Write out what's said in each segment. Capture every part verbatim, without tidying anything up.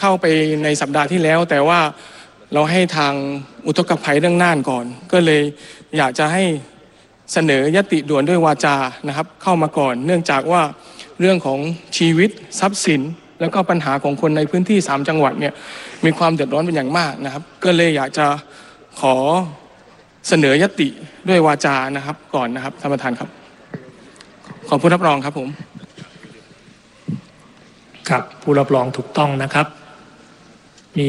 เข้าไปในสัปดาห์ที่แล้วแต่ว่าเราให้ทางอุทกภัยเรื่องน่านก่อนก็เลยอยากจะให้เสนอยติด่วนด้วยวาจานะครับเข้ามาก่อนเนื่องจากว่าเรื่องของชีวิตทรัพย์สินแล้วก็ปัญหาของคนในพื้นที่สามจังหวัดเนี่ยมีความเดือดร้อนเป็นอย่างมากนะครับก็เลยอยากจะขอเสนอยติด้วยวาจานะครับก่อนนะครับท่านประธานครับขอผู้รับรองครับผมครับผู้รับรองถูกต้องนะครับมี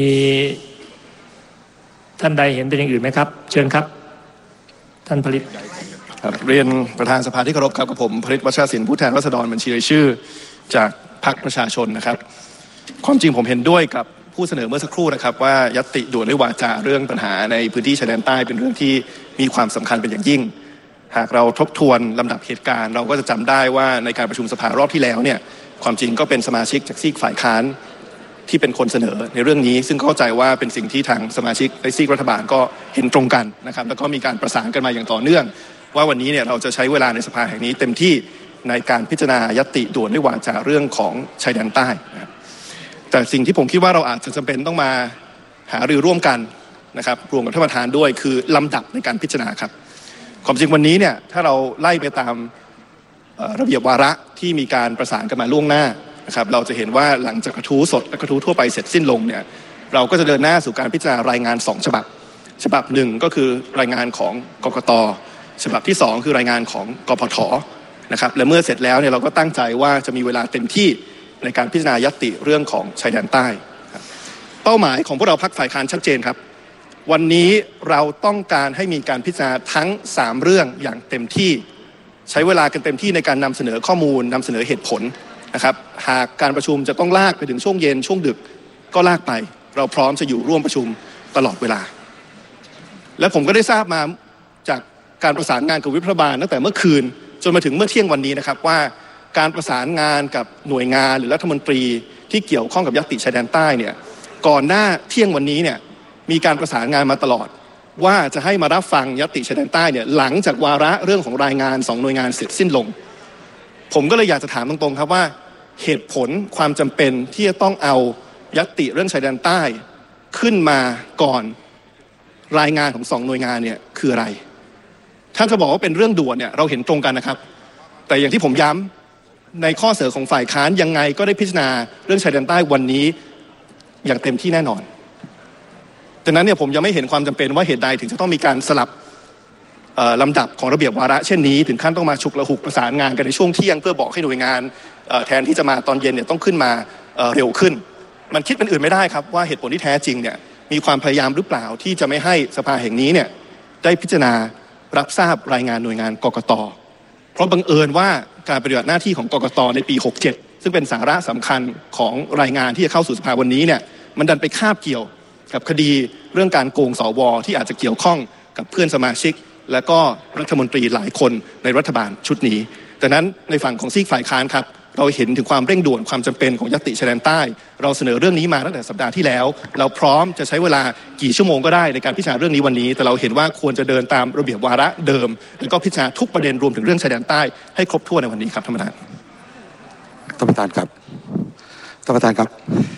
ท่านใดเห็นเป็นอย่างอื่นไหมครับเชิญครับท่านผลิตครับเรียนประธานสภาที่เคารพครับกับผมผลิตวัชรศิลป์ผู้แทนราษฎรบัญชีรายชื่อจากพรรคประชาชนนะครับความจริงผมเห็นด้วยกับผู้เสนอเมื่อสักครู่นะครับว่าญัตติด่วนด้วยวาจาเรื่องปัญหาในพื้นที่ชายแดนใต้เป็นเรื่องที่มีความสำคัญเป็นอย่างยิ่งหากเราทบทวนลำดับเหตุการณ์เราก็จะจำได้ว่าในการประชุมสภารอบที่แล้วเนี่ยความจริงก็เป็นสมาชิกจากซีกฝ่ายค้านที่เป็นคนเสนอในเรื่องนี้ซึ่งเข้าใจว่าเป็นสิ่งที่ทางสมาชิกในซีกรัฐบาลก็เห็นตรงกันนะครับแล้วก็มีการประสานกันมาอย่างต่อเนื่องว่าวันนี้เนี่ยเราจะใช้เวลาในสภาแห่งนี้เต็มที่ในการพิจารณาญัตติด่วนด้วยวาจาเรื่องของชายแดนใต้นะครับแต่สิ่งที่ผมคิดว่าเราอาจจะจำเป็นต้องมาหารือร่วมกันนะครับรวมกับท่านประธานด้วยคือลำดับในการพิจารณาครับความจริงวันนี้เนี่ยถ้าเราไล่ไปตามระเบียบวาระที่มีการประสานกันมาล่วงหน้านะครับเราจะเห็นว่าหลังจากกระทู้สดและกระทู้ทั่วไปเสร็จสิ้นลงเนี่ยเราก็จะเดินหน้าสู่การพิจารณารายงานสองฉบับฉบับหนึ่งก็คือรายงานของกกต.ฉบับที่สองคือรายงานของกพท.นะครับและเมื่อเสร็จแล้วเนี่ยเราก็ตั้งใจว่าจะมีเวลาเต็มที่ในการพิจารณาญัตติเรื่องของชายแดนใต้เป้าหมายของพวกเราพรรคฝ่ายค้านชัดเจนครับวันนี้เราต้องการให้มีการพิจารณาทั้งสามเรื่องอย่างเต็มที่ใช้เวลากันเต็มที่ในการนำเสนอข้อมูลนำเสนอเหตุผลนะครับหากการประชุมจะต้องลากไปถึงช่วงเย็นช่วงดึกก็ลากไปเราพร้อมจะอยู่ร่วมประชุมตลอดเวลาและผมก็ได้ทราบมาจากการประสานงานกับวิปรัฐบาลตั้งแต่เมื่อคืนจนมาถึงเมื่อเที่ยงวันนี้นะครับว่าการประสานงานกับหน่วยงานหรือรัฐมนตรีที่เกี่ยวข้องกับญัตติชายแดนใต้เนี่ยก่อนหน้าเที่ยงวันนี้เนี่ยมีการประสานงานมาตลอดว่าจะให้มารับฟังญัตติชายแดนใต้เนี่ยหลังจากวาระเรื่องของรายงานสองหน่วยงานเสร็จสิ้นลงผมก็เลยอยากจะถามตรงๆครับว่าเหตุผลความจำเป็นที่จะต้องเอาญัตติเรื่องชายแดนใต้ขึ้นมาก่อนรายงานของสองหน่วยงานเนี่ยคืออะไรถ้าจะบอกว่าเป็นเรื่องด่วนเนี่ยเราเห็นตรงกันนะครับแต่อย่างที่ผมย้ำในข้อเสนอของฝ่ายค้านยังไงก็ได้พิจารณาเรื่องชายแดนใต้วันนี้อย่างเต็มที่แน่นอนดังนั้นเนี่ยผมยังไม่เห็นความจำเป็นว่าเหตุใดถึงจะต้องมีการสลับลำดับของระเบียบวาระเช่นนี้ถึงขั้นต้องมาฉุกละหุกประสานงานกันในช่วงเที่ยงเพื่อบอกให้หน่วยงานแทนที่จะมาตอนเย็นเนี่ยต้องขึ้นมาเร็วขึ้นมันคิดเป็นอื่นไม่ได้ครับว่าเหตุผลที่แท้จริงเนี่ยมีความพยายามหรือเปล่าที่จะไม่ให้สภาแห่งนี้เนี่ยได้พิจารณารับทราบรายงานหน่วยงานกกต.เพราะบังเอิญว่าการปฏิบัติหน้าที่ของกกต.ในปีหกเจ็ดซึ่งเป็นสาระสำคัญของรายงานที่จะเข้าสู่สภาวันนี้เนี่ยมันดันไปคาบเกี่ยวกับคดีเรื่องการโกงสวที่อาจจะเกี่ยวข้องกับเพื่อนสมาชิกและก็รัฐมนตรีหลายคนในรัฐบาลชุดนี้ดังนั้นในฝั่งของซีกฝ่ายค้านครับเราเห็นถึงความเร่งด่วนความจำเป็นของญัตติชายแดนใต้เราเสนอเรื่องนี้มาตั้งแต่สัปดาห์ที่แล้วเราพร้อมจะใช้เวลากี่ชั่วโมงก็ได้ในการพิจารณาเรื่องนี้วันนี้แต่เราเห็นว่าควรจะเดินตามระเบียบวาระเดิมแล้วก็พิจารณาทุกประเด็นรวมถึงเรื่องชายแดนใต้ให้ครบถ้วนในวันนี้ครับท่านประธานท่านประธานครับท่านประธานครับ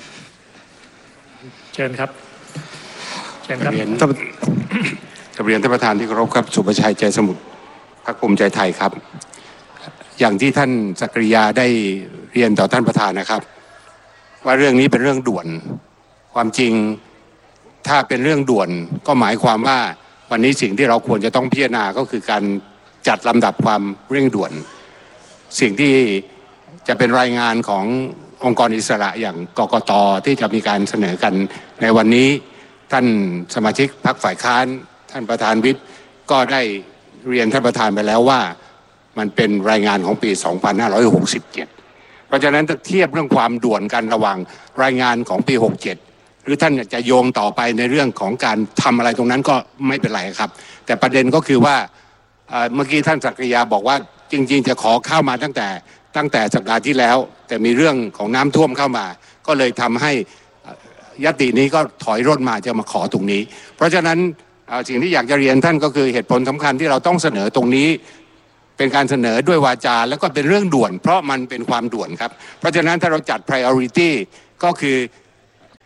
เชิญครับเชิญครับเรียนท่านเรียนท่านประธานที่เคารพครับสุภชัยใจสมุทรพรรคภูมิใจไทยครับอย่างที่ท่านศักดิ์ยาได้เรียนต่อท่านประธานนะครับว่าเรื่องนี้เป็นเรื่องด่วนความจริงถ้าเป็นเรื่องด่วนก็หมายความว่าวันนี้สิ่งที่เราควรจะต้องพิจารณาก็คือการจัดลำดับความเร่งด่วนสิ่งที่จะเป็นรายงานขององค์กรอิสระอย่างกกต.ที่จะมีการเสนอกันในวันนี้ท่านสมาชิกพรรคฝ่ายค้านท่านประธานวิปก็ได้เรียนท่านประธานไปแล้วว่ามันเป็นรายงานของปีสองพันห้าร้อยหกสิบเจ็ดเพราะฉะนั้นถ้าเทียบเรื่องความด่วนกันระหว่างรายงานของปีหกสิบเจ็ดหรือท่านจะโยงต่อไปในเรื่องของการทำอะไรตรงนั้นก็ไม่เป็นไรครับแต่ประเด็นก็คือว่าเมื่อกี้ท่านศักดิ์ยาบอกว่าจริงๆจะขอเข้ามาตั้งแต่ตั้งแต่สัปดาห์ที่แล้วแต่มีเรื่องของน้ำท่วมเข้ามาก็เลยทำให้ญัตตินี้ก็ถอยร่นมาจะมาขอตรงนี้เพราะฉะนั้นสิ่งที่อยากจะเรียนท่านก็คือเหตุผลสำคัญที่เราต้องเสนอตรงนี้เป็นการเสนอด้วยวาจาแล้วก็เป็นเรื่องด่วนเพราะมันเป็นความด่วนครับเพราะฉะนั้นถ้าเราจัด priority ก็คือ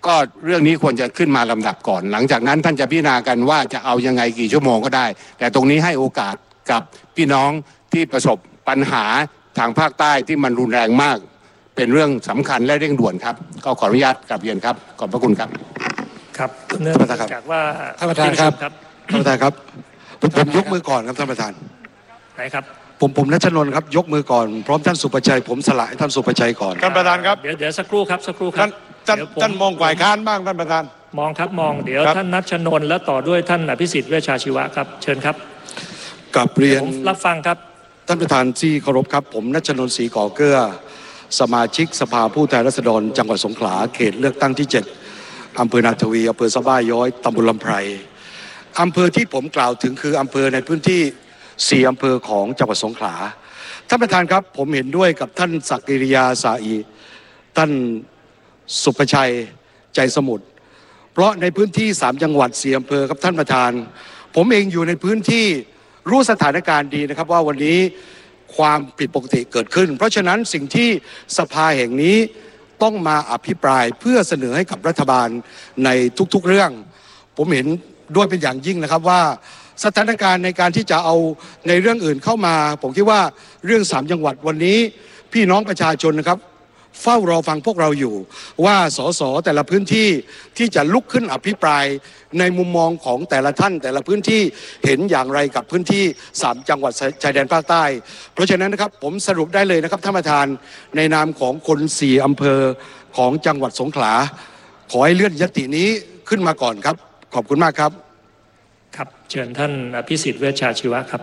ก็เรื่องนี้ควรจะขึ้นมาลำดับก่อนหลังจากนั้นท่านจะพิจารณากันว่าจะเอายังไงกี่ชั่วโมงก็ได้แต่ตรงนี้ให้โอกาสกับพี่น้องที่ประสบปัญหาทางภาคใต้ที่มันรุนแรงมากเป็นเรื่องสำคัญและเร่งด่วนครับก็ขออนุญาตกลับเรียนครับขอบพระคุณครับครับเนื่องจากว่าท่านประธานครับท่านประธานครับผมผมยกมือก่อนครับท่านประธานไหนครับผมผมณัชนนท์ครับยกมือก่อนพร้อมท่านสุประชัยผมสละให้ท่านสุประชัยก่อนท่านประธานครับเดี๋ยวเดี๋ยวสักครู่ครับสักครู่ครับท่านท่านมองฝ่ายค้านบ้างท่านประธานมองครับมองเดี๋ยวท่านณัชนนท์แล้วต่อด้วยท่านอภิสิทธิ์เวชชาชีวะครับเชิญครับกับเรียนรับฟังครับท่านประธานที่เคารพครับผมณัชนนท์ศรีก่อเกื้อสมาชิกสภาผู้แทนราษฎรจังหวัดสงขลาเขตเลือกตั้งที่เจ็ดอำเภอนาทวีอำเภอสะบ้าย้อยตำบลลำไพรอำเภอที่ผมกล่าวถึงคืออำเภอในพื้นที่สี่อำเภอของจังหวัดสงขลาท่านประธานครับผมเห็นด้วยกับท่านศักดิริยาสาอีท่านสุประชัยใจสมุทรเพราะในพื้นที่สามจังหวัดสี่อำเภอครับท่านประธานผมเองอยู่ในพื้นที่รู้สถานการณ์ดีนะครับว่าวันนี้ความผิดปกติเกิดขึ้นเพราะฉะนั้นสิ่งที่สภาแห่งนี้ต้องมาอภิปรายเพื่อเสนอให้กับรัฐบาลในทุกๆเรื่องผมเห็นด้วยเป็นอย่างยิ่งนะครับว่าสถานการณ์ในการที่จะเอาในเรื่องอื่นเข้ามาผมคิดว่าเรื่องสามจังหวัดวันนี้พี่น้องประชาชนนะครับเฝ้ารอฟังพวกเราอยู่ว่าสสแต่ละพื้นที่ที่จะลุกขึ้นอภิปรายในมุมมองของแต่ละท่านแต่ละพื้นที่เห็นอย่างไรกับพื้นที่สามจังหวัดชายแดนภาคใต้เพราะฉะนั้นนะครับผมสรุปได้เลยนะครับท่านประธานในนามของคนสี่อำเภอของจังหวัดสงขลาขอให้เลื่อนญัตตินี้ขึ้นมาก่อนครับขอบคุณมากครับครับเชิญท่านอภิสิทธิ์เวชชาชีวะครับ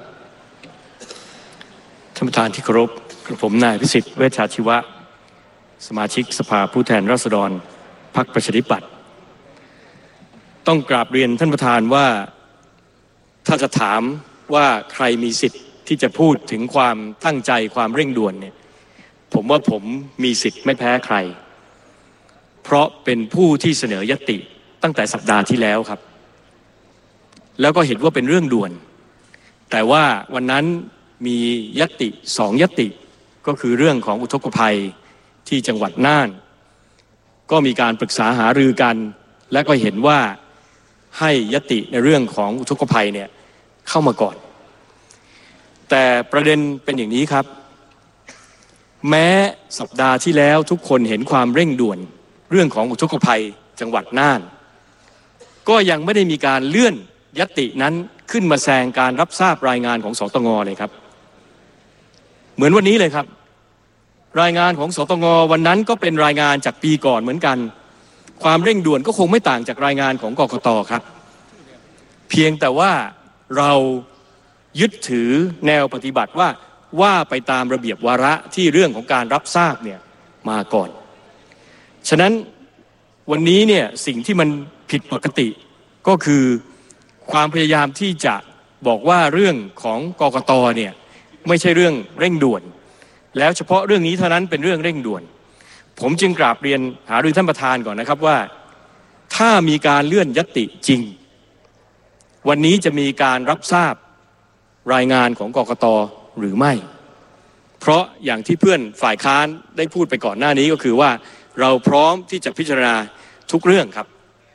ท่านประธานที่เคารพกระผมนายอภิสิทธิ์เวชชาชีวะสมาชิกสภาผู้แทนราษฎรพรรคประชาธิปัตย์ต้องกราบเรียนท่านประธานว่าถ้าจะถามว่าใครมีสิทธิ์ที่จะพูดถึงความตั้งใจความเร่งด่วนเนี่ยผมว่าผมมีสิทธิ์ไม่แพ้ใครเพราะเป็นผู้ที่เสนอญัตติตั้งแต่สัปดาห์ที่แล้วครับแล้วก็เห็นว่าเป็นเรื่องด่วนแต่ว่าวันนั้นมีญัตติสองญัตติก็คือเรื่องของอุทกภัยที่จังหวัดน่านก็มีการปรึกษาหารือกันและก็เห็นว่าให้ญัตติในเรื่องของอุทกภัยเนี่ยเข้ามาก่อนแต่ประเด็นเป็นอย่างนี้ครับแม้สัปดาห์ที่แล้วทุกคนเห็นความเร่งด่วนเรื่องของอุทกภัยจังหวัดน่านก็ยังไม่ได้มีการเลื่อนญัตตินั้นขึ้นมาแซงการรับทราบรายงานของสตง.เลยครับเหมือนวันนี้เลยครับรายงานของสตง.วันนั้นก็เป็นรายงานจากปีก่อนเหมือนกันความเร่งด่วนก็คงไม่ต่างจากรายงานของกกต.ครับเพียงแต่ว่าเรายึดถือแนวปฏิบัติว่าว่าไปตามระเบียบวาระที่เรื่องของการรับทราบเนี่ยมาก่อนฉะนั้นวันนี้เนี่ยสิ่งที่มันผิดปกติก็คือความพยายามที่จะบอกว่าเรื่องของกกต.เนี่ยไม่ใช่เรื่องเร่งด่วนแล้วเฉพาะเรื่องนี้เท่านั้นเป็นเรื่องเร่งด่วนผมจึงกราบเรียนหารือท่านประธานก่อนนะครับว่าถ้ามีการเลื่อนญัตติจริงวันนี้จะมีการรับทราบรายงานของกกต.หรือไม่เพราะอย่างที่เพื่อนฝ่ายค้านได้พูดไปก่อนหน้านี้ก็คือว่าเราพร้อมที่จะพิจารณาทุกเรื่องครับ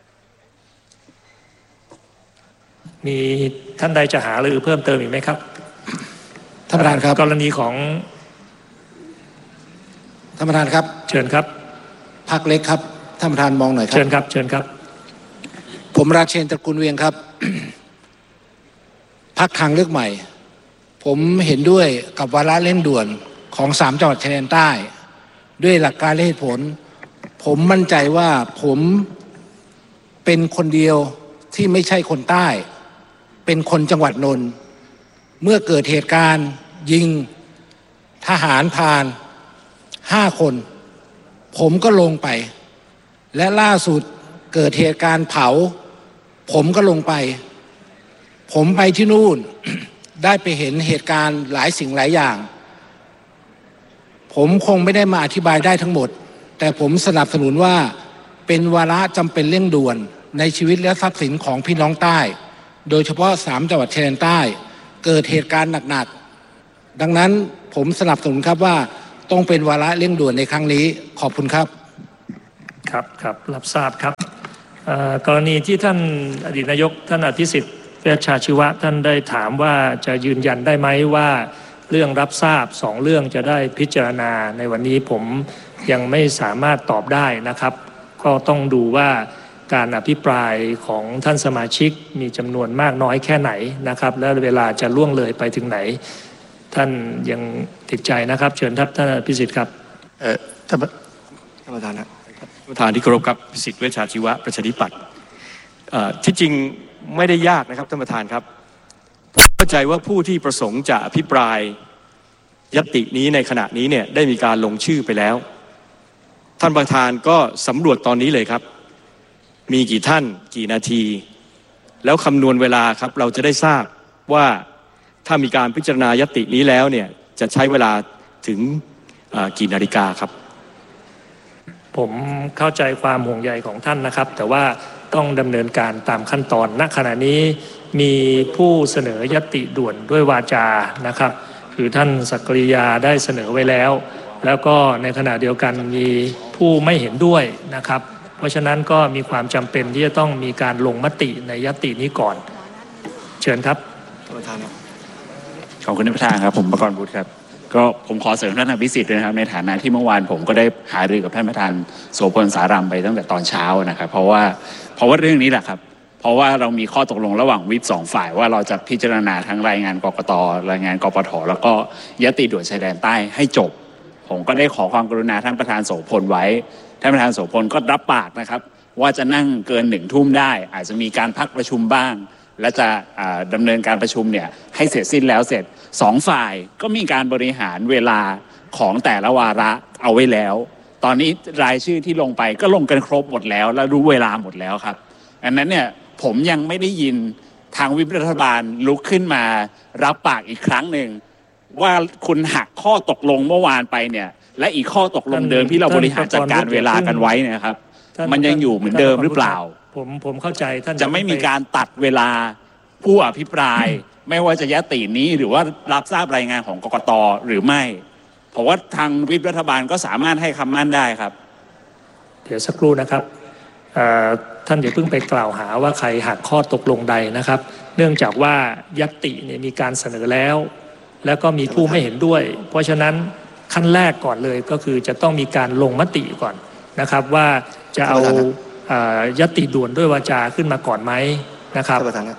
มีท่านใดจะหาหรือเพิ่มเติมอีกไหมครับท่านประธานครับกรณีของท่านประธานครับเชิญครับพรรคเล็กครับท่านประธานมองหน่อยครับเชิญครับเชิญครับผมราเชนตระกูลเวียงครับ พรรคทางเลือกใหม่ผมเห็นด้วยกับวาระเร่งด่วนของสามจังหวัดชายแดนใต้ด้วยหลักการและเหตุผลผมมั่นใจว่าผมเป็นคนเดียวที่ไม่ใช่คนใต้เป็นคนจังหวัดนนท์เมื่อเกิดเหตุการณ์ยิงทหารพรานห้าคนผมก็ลงไปและล่าสุดเกิดเหตุการณ์เผาผมก็ลงไปผมไปที่นู่น ได้ไปเห็นเหตุการณ์หลายสิ่งหลายอย่างผมคงไม่ได้มาอธิบายได้ทั้งหมดแต่ผมสนับสนุนว่าเป็นวาระจำเป็นเร่งด่วนในชีวิตและทรัพย์สินของพี่น้องใต้โดยเฉพาะสามจังหวัดชายแดนใต้เกิดเหตุการณ์หนักๆดังนั้นผมสนับสนุนครับว่าต้องเป็นวาระเร่งด่วนในครั้งนี้ขอบคุณครับครับครับครับรับทราบครับกรณีที่ท่านอดีตนายกท่านอภิสิทธิ์เวชชาชีวะท่านได้ถามว่าจะยืนยันได้ไหมว่าเรื่องรับทราบสองเรื่องจะได้พิจารณาในวันนี้ผมยังไม่สามารถตอบได้นะครับก็ต้องดูว่าการอภิปรายของท่านสมาชิกมีจำนวนมากน้อยแค่ไหนนะครับและเวลาจะล่วงเลยไปถึงไหนท่านยังติดใจนะครับเชิญครับท่านอภิสิทธิ์ครับเอ่อท่านท่านประธานนะท่านประธานที่เคารพครับพิสิทธิ์เวชชาชีวะประชาธิปัตย์ที่จริงไม่ได้ยากนะครับท่านประธานครับเข้าใจว่าผู้ที่ประสงค์จะอภิปรายญัตตินี้ในขณะนี้เนี่ยได้มีการลงชื่อไปแล้วท่านประธานก็สำรวจตอนนี้เลยครับมีกี่ท่านกี่นาทีแล้วคำนวณเวลาครับเราจะได้ทราบว่าถ้ามีการพิจารณาญัตตินี้แล้วเนี่ยจะใช้เวลาถึงกี่นาฬิกาครับผมเข้าใจความห่วงใยของท่านนะครับแต่ว่าต้องดำเนินการตามขั้นตอนณขณะนี้มีผู้เสนอญัตติด่วนด้วยวาจานะครับคือท่านศักริยาได้เสนอไว้แล้วแล้วก็ในขณะเดียวกันมีผู้ไม่เห็นด้วยนะครับเพราะฉะนั้นก็มีความจำเป็นที่จะต้องมีการลงมติในญัตตินี้ก่อนเชิญครับท่านประธานครับขอบคุณท่านประธานครับผมประกรณ์บุตรครับก็ผมขอเสริมท่านอภิสิทธิ์ด้วยนะครับในฐานะที่เมื่อวานผมก็ได้หารือกับท่านประธานโสพลสารามไปตั้งแต่ตอนเช้านะครับเพราะว่าเพราะว่าเรื่องนี้แหละครับเพราะว่าเรามีข้อตกลงระหว่างวิปสองฝ่ายว่าเราจะพิจารณาทั้งรายงานกกต.รายงานกปท.แล้วก็ญัตติด่วนชายแดนใต้ให้จบผมก็ได้ขอความกรุณาท่านประธานโสพลไว้ท่านประธานโสพลก็รับปากนะครับว่าจะนั่งเกินหนึ่งทุ่มได้อาจจะมีการพักประชุมบ้างและจะดำเนินการประชุมเนี่ยให้เสร็จสิ้นแล้วเสร็จสองฝ่ายก็มีการบริหารเวลาของแต่ละวาระเอาไว้แล้วตอนนี้รายชื่อที่ลงไปก็ลงกันครบหมดแล้วและรู้เวลาหมดแล้วครับอันนั้นเนี่ยผมยังไม่ได้ยินทางวิปรัฐบาลลุกขึ้นมารับปากอีกครั้งหนึ่งว่าคุณหักข้อตกลงเมื่อวานไปเนี่ยและอีกข้อตกลงเดิมที่เราบริหารจัดการเวลากันไว้นะครับมันยังอยู่เหมือนเดิมหรือเปล่าผมผมเข้าใจท่านจะไม่มีการตัดเวลาผู้อภิปรายไม่ว่าจะญัตตินี้หรือว่ารับทราบรายงานของกกต.หรือไม่เพราะว่าทางวิปรัฐบาลก็สามารถให้คำมั่นได้ครับเดี๋ยวสักครู่นะครับท่านอย่าเพิ่งไปกล่าวหาว่าใครหักข้อตกลงใดนะครับเนื่องจากว่าญัตติเนี่ยมีการเสนอแล้วแล้วก็มีผู้ไม่เห็นด้วยเพราะฉะนั้นขั้นแรกก่อนเลยก็คือจะต้องมีการลงมติก่อนนะครับว่าจะเอาญัตติด่วนด้วยวาจาขึ้นมาก่อนไหมนะครับท่านประธานครับ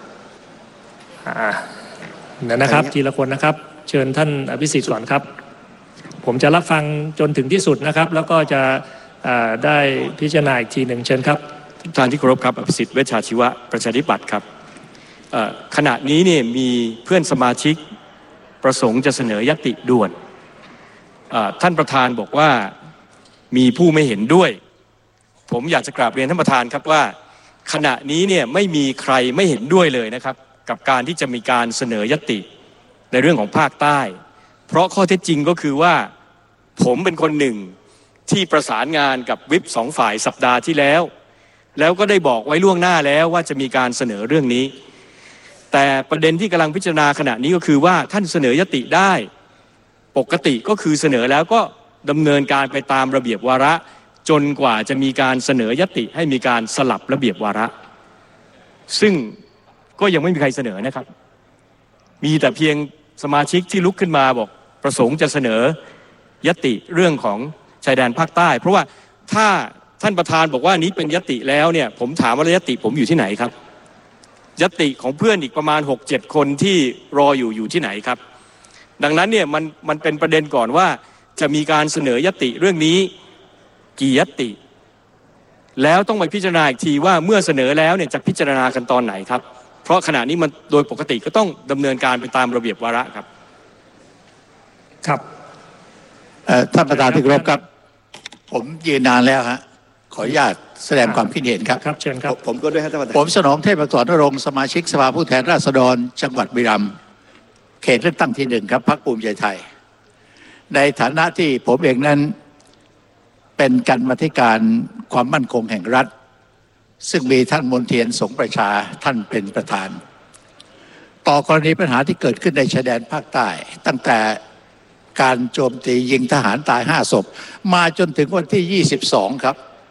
เดี๋ยวนะครับทีละคนนะครับเชิญท่านอภิสิทธิ์ก่อนครับผมจะรับฟังจนถึงที่สุดนะครับแล้วก็จะได้พิจารณาอีกทีหนึ่งเชิญครับท่านที่เคารพครับอภิสิทธิ์เวชชาชีวะประชาธิปัตย์ครับขณะนี้เนี่ยมีเพื่อนสมาชิกประสงค์จะเสนอญัตติด่วนท่านประธานบอกว่ามีผู้ไม่เห็นด้วยผมอยากจะกราบเรียนท่านประธานครับว่าขณะนี้เนี่ยไม่มีใครไม่เห็นด้วยเลยนะครับกับการที่จะมีการเสนอญัตติในเรื่องของภาคใต้เพราะข้อเท็จจริงก็คือว่าผมเป็นคนหนึ่งที่ประสานงานกับวิปสองฝ่ายสัปดาห์ที่แล้วแล้วก็ได้บอกไว้ล่วงหน้าแล้วว่าจะมีการเสนอเรื่องนี้แต่ประเด็นที่กำลังพิจารณาขณะนี้ก็คือว่าท่านเสนอญัตติได้ปกติก็คือเสนอแล้วก็ดำเนินการไปตามระเบียบวาระจนกว่าจะมีการเสนอญัตติให้มีการสลับระเบียบวาระซึ่งก็ยังไม่มีใครเสนอนะครับมีแต่เพียงสมาชิกที่ลุกขึ้นมาบอกประสงค์จะเสนอญัตติเรื่องของชายแดนภาคใต้เพราะว่าถ้าท่านประธานบอกว่านี้เป็นญัตติแล้วเนี่ยผมถามว่าญัตติผมอยู่ที่ไหนครับญัตติของเพื่อนอีกประมาณ หกเจ็ด คนที่รออยู่อยู่ที่ไหนครับดังนั้นเนี่ยมันมันเป็นประเด็นก่อนว่าจะมีการเสนอญัตติเรื่องนี้กี่ญัตติแล้วต้องไปพิจารณาอีกทีว่าเมื่อเสนอแล้วเนี่ยจะพิจารณากันตอนไหนครับเพราะขณะนี้มันโดยปกติก็ต้องดำเนินการไปตามระเบียบวาระครับครับท่านประธานที่เคารพครับผมยืนนานแล้วฮะขออนุญาตแสดงความคิดเห็นครับครับเชิญครับผมก็ด้วยท่านประธานผมสนองเทพอักษรนรงค์สมาชิกสภาผู้แทนราษฎรจังหวัดบุรีรัมย์เขตเลือกตั้งที่หนึ่งครับพรรคภูมิใจไทยในฐานะที่ผมเองนั้นเป็นกรรมาธิการความมั่นคงแห่งรัฐซึ่งมีท่านมนเทียนสงประชาท่านเป็นประธานต่อกรณีปัญหาที่เกิดขึ้นในชายแดนภาคใต้ตั้งแต่การโจมตียิงทหารตายห้าศพมาจนถึงวันที่ยี่สิบสองครับ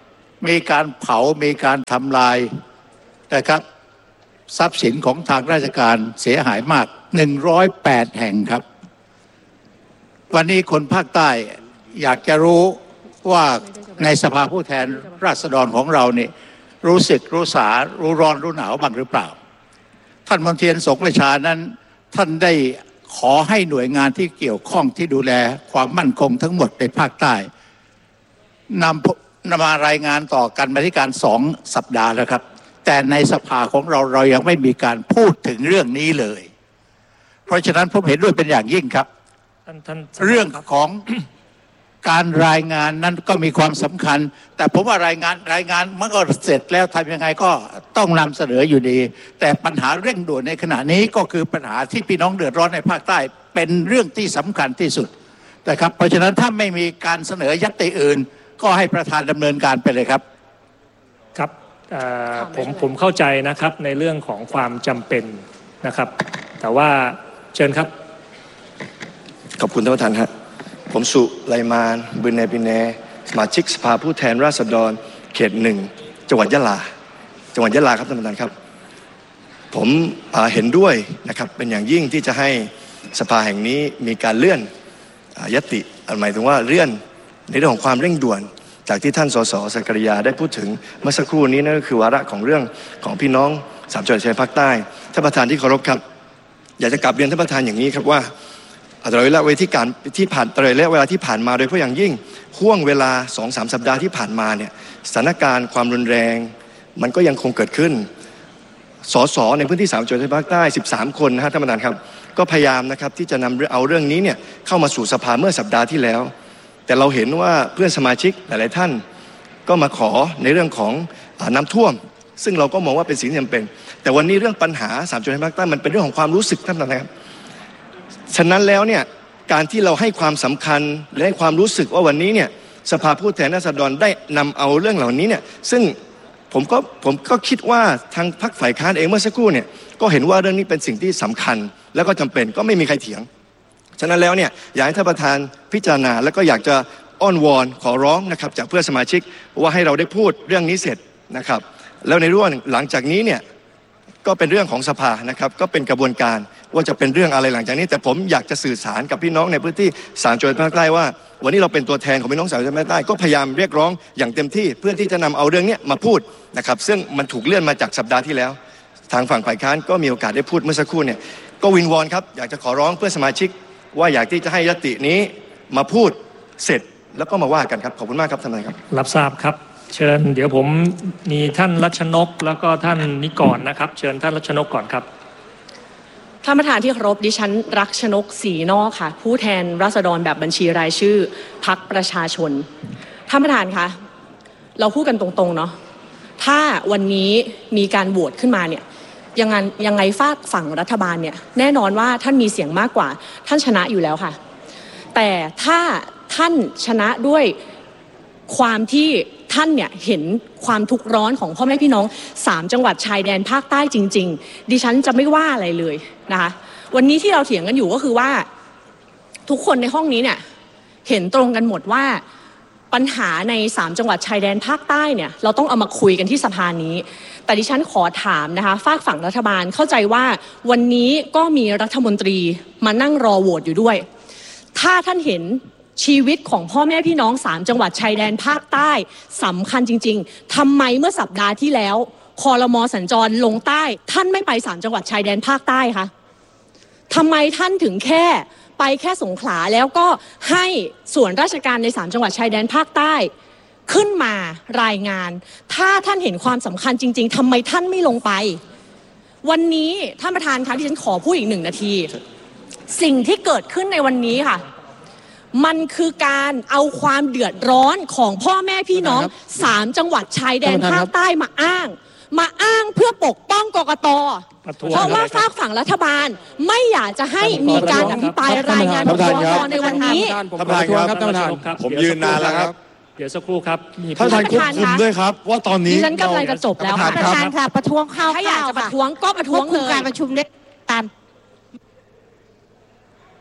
มีการเผามีการทำลายนะครับทรัพย์สินของทางราชการเสียหายมากหนึ่งร้อยแปดแห่งครับวันนี้คนภาคใต้อยากจะรู้ว่าในสภาผู้แทนราษฎรของเราเนี่ยรู้สึกรู้สารู้ร้อนรู้หนาวบ้างหรือเปล่าท่านมนเทียนสงประชานั้นท่านได้ขอให้หน่วยงานที่เกี่ยวข้องที่ดูแลความมั่นคงทั้งหมดในภาคใต้นำนำมารายงานต่อกันมาที่การสองสัปดาห์แล้วครับแต่ในสภาของเราเรายังไม่มีการพูดถึงเรื่องนี้เลยเพราะฉะนั้นผมเห็นด้วยเป็นอย่างยิ่งครับเรื่องของการรายงานนั้นก็มีความสำคัญแต่ผมว่ารายงานรายงานมันก็เสร็จแล้วทำยังไงก็ต้องนำเสนออยู่ดีแต่ปัญหาเร่งด่วนในขณะนี้ก็คือปัญหาที่พี่น้องเดือดร้อนในภาคใต้เป็นเรื่องที่สำคัญที่สุดนะครับเพราะฉะนั้นถ้าไม่มีการเสนอญัตติอื่นก็ให้ประธานดำเนินการไปเลยครับครับผมผมเข้าใจนะครับในเรื่องของความจำเป็นนะครับแต่ว่าเชิญครับขอบคุณท่านประธานครับผมสุไลมานบุญเนปิเนสมาชิกสภาผู้แทนราษฎรเขตหนึ่งจังหวัดยะลาจังหวัดยะลาครับท่านประธานครับผมเห็นด้วยนะครับเป็นอย่างยิ่งที่จะให้สภาแห่งนี้มีการเลื่อนญัตติหมายถึงว่าเลื่อนในเรื่องของความเร่งด่วนจากที่ท่านสสสักริยาได้พูดถึงเมื่อสักครู่นี้นั่นก็คือวาระของเรื่องของพี่น้องสามจังหวัดชายแดนภาคใต้ท่านประธานที่เคารพครับอยากจะกลับเรียนท่านประธานอย่างนี้ครับว่าตลอดระยะเวลาที่การที่ผ่านตลอดระยะเวลาที่ผ่านมาโดยเฉพาะอย่างยิ่งห่วงเวลา สองถึงสาม สัปดาห์ที่ผ่านมาเนี่ยสถานการณ์ความรุนแรงมันก็ยังคงเกิดขึ้นสสในพื้นที่สามจังหวัดชายแดนภาคใต้สิบสามคนนะฮะท่านประธานครับก็พยายามนะครับที่จะนำเอาเรื่องนี้เนี่ยเข้ามาสู่สภาเมื่อสัปดาห์ที่แล้วแต่เราเห็นว่าเพื่อนสมาชิกหลายๆท่านก็มาขอในเรื่องของน้ำท่วมซึ่งเราก็มองว่าเป็นสิ่งที่จำเป็นแต่วันนี้เรื่องปัญหาสามจังหวัดชายแดนภาคใต้มันเป็นเรื่องของความรู้สึกท่านประธานครับฉะนั้นแล้วเนี่ยการที่เราให้ความสำคัญและให้ความรู้สึกว่าวันนี้เนี่ยสภาผู้แทนราษฎรได้นำเอาเรื่องเหล่านี้เนี่ยซึ่งผมก็ผมก็คิดว่าทางพรรคฝ่ายค้านเองเมื่อสักครู่เนี่ยก็เห็นว่าเรื่องนี้เป็นสิ่งที่สำคัญแล้วก็จำเป็นก็ไม่มีใครเถียงฉะนั้นแล้วเนี่ยอยากให้ท่านประธานพิจารณาแล้วก็อยากจะอ้อนวอนขอร้องนะครับจากเพื่อนสมาชิกว่าให้เราได้พูดเรื่องนี้เสร็จนะครับแล้วในเรื่องหลังจากนี้เนี่ยก็เป็นเรื่องของสภานะครับก็เป็นกระบวนการว่าจะเป็นเรื่องอะไรหลังจากนี้แต่ผมอยากจะสื่อสารกับพี่น้องในพื้นที่สามจังหวัดภาคใต้ว่าวันนี้เราเป็นตัวแทนของพี่น้องสามจังหวัดภาคใต้ก็พยายามเรียกร้องอย่างเต็มที่เพื่อที่จะนำเอาเรื่องนี้มาพูดนะครับซึ่งมันถูกเลื่อนมาจากสัปดาห์ที่แล้วทางฝั่งฝ่ายค้านก็มีโอกาสได้พูดเมื่อสักครู่เนี่ยก็วิงวอนครับอยากจะขอร้องเพื่อนสมาชิกว่าอยากที่จะให้ญัตตินี้มาพูดเสร็จแล้วก็มาว่ากันครับขอบคุณมากครับท่านนายครับรับทราบครับเชิญเดี๋ยวผมมีท่านรัชนกแล้วก็ท่านนิกรนะครับเชิญท่านรัชนกก่อนครับท่านประธานที่เคารพดิฉันรัชนกศรีนอกค่ะผู้แทนราษฎรแบบบัญชีรายชื่อพรรคประชาชนท่านประธานคะเราพูดกันตรงๆเนาะถ้าวันนี้มีการโหวตขึ้นมาเนี่ยยังไงยังไงฝากฝั่งรัฐบาลเนี่ยแน่นอนว่าท่านมีเสียงมากกว่าท่านชนะอยู่แล้วค่ะแต่ถ้าท่านชนะด้วยความที่ท่านเนี่ยเห็นความทุกข์ร้อนของพ่อแม่พี่น้องสามจังหวัดชายแดนภาคใต้จริงๆดิฉันจะไม่ว่าอะไรเลยนะคะวันนี้ที่เราเถียงกันอยู่ก็คือว่าทุกคนในห้องนี้เนี่ยเห็นตรงกันหมดว่าปัญหาในสามจังหวัดชายแดนภาคใต้เนี่ยเราต้องเอามาคุยกันที่สภานี้แต่ดิฉันขอถามนะคะฝากฝั่งรัฐบาลเข้าใจว่าวันนี้ก็มีรัฐมนตรีมานั่งรอโหวตอยู่ด้วยถ้าท่านเห็นชีวิตของพ่อแม่พี่น้องสามจังหวัดชายแดนภาคใต้สำคัญจริงๆทำไมเมื่อสัปดาห์ที่แล้วครม.สัญจรลงใต้ท่านไม่ไปสามจังหวัดชายแดนภาคใต้คะทำไมท่านถึงแค่ไปแค่สงขลาแล้วก็ให้ส่วนราชการในสามจังหวัดชายแดนภาคใต้ขึ้นมารายงานถ้าท่านเห็นความสำคัญจริงๆทำไมท่านไม่ลงไปวันนี้ท่านประธานคะที่ฉันขอพูดอีกหนึ่งนาทีสิ่งที่เกิดขึ้นในวันนี้ค่ะมันคือการเอาความเดือดร้อนของพ่อแม่พี่น้องสามจังหวัดชายแดนภาคใต้มาอ้างมาอ้างเพื่อปกป้องกกต.เพราะว่าฝากฝั่งรัฐบาลไม่อยากจะให้มีการอภิปรายรายงานของกกต.ในวันนี้ท่านประธานครับท่านประธานผมยืนนานแล้วครับเดี๋ยวสักครู่ครับท่านประธานควบคุมด้วยครับว่าตอนนี้ดิฉันกำลังจะจบแล้วท่านประธานค่ะประท้วงเข้าถ้าอยากจะประท้วงก็ประท้วงเลยการประชุมได้ตาม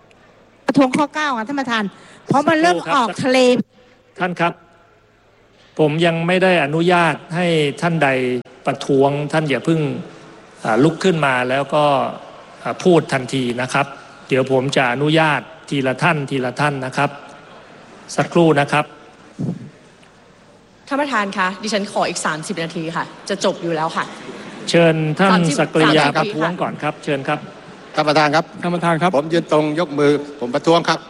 ประท้วงข้อเก้าค่ะท่านประธานเพราะมันเริ่มออกทะเลท่านครับผมยังไม่ได้อนุญาตให้ท่านใดประท้วงท่านอย่าเพิ่งลุกขึ้นมาแล้วก็พูดทันทีนะครับเดี๋ยวผมจะอนุญาตทีละท่านทีละท่านนะครับสักครู่นะครับท่านประธานคะดิฉันขออีกสามสิบนาทีค่ะจะจบอยู่แล้วค่ะเชิญท่านสักริยาประท้วงก่อนครับเชิญครับท่านประธานครับท่านประธานครับผมยืนตรงยกมือผมประท้วงครับ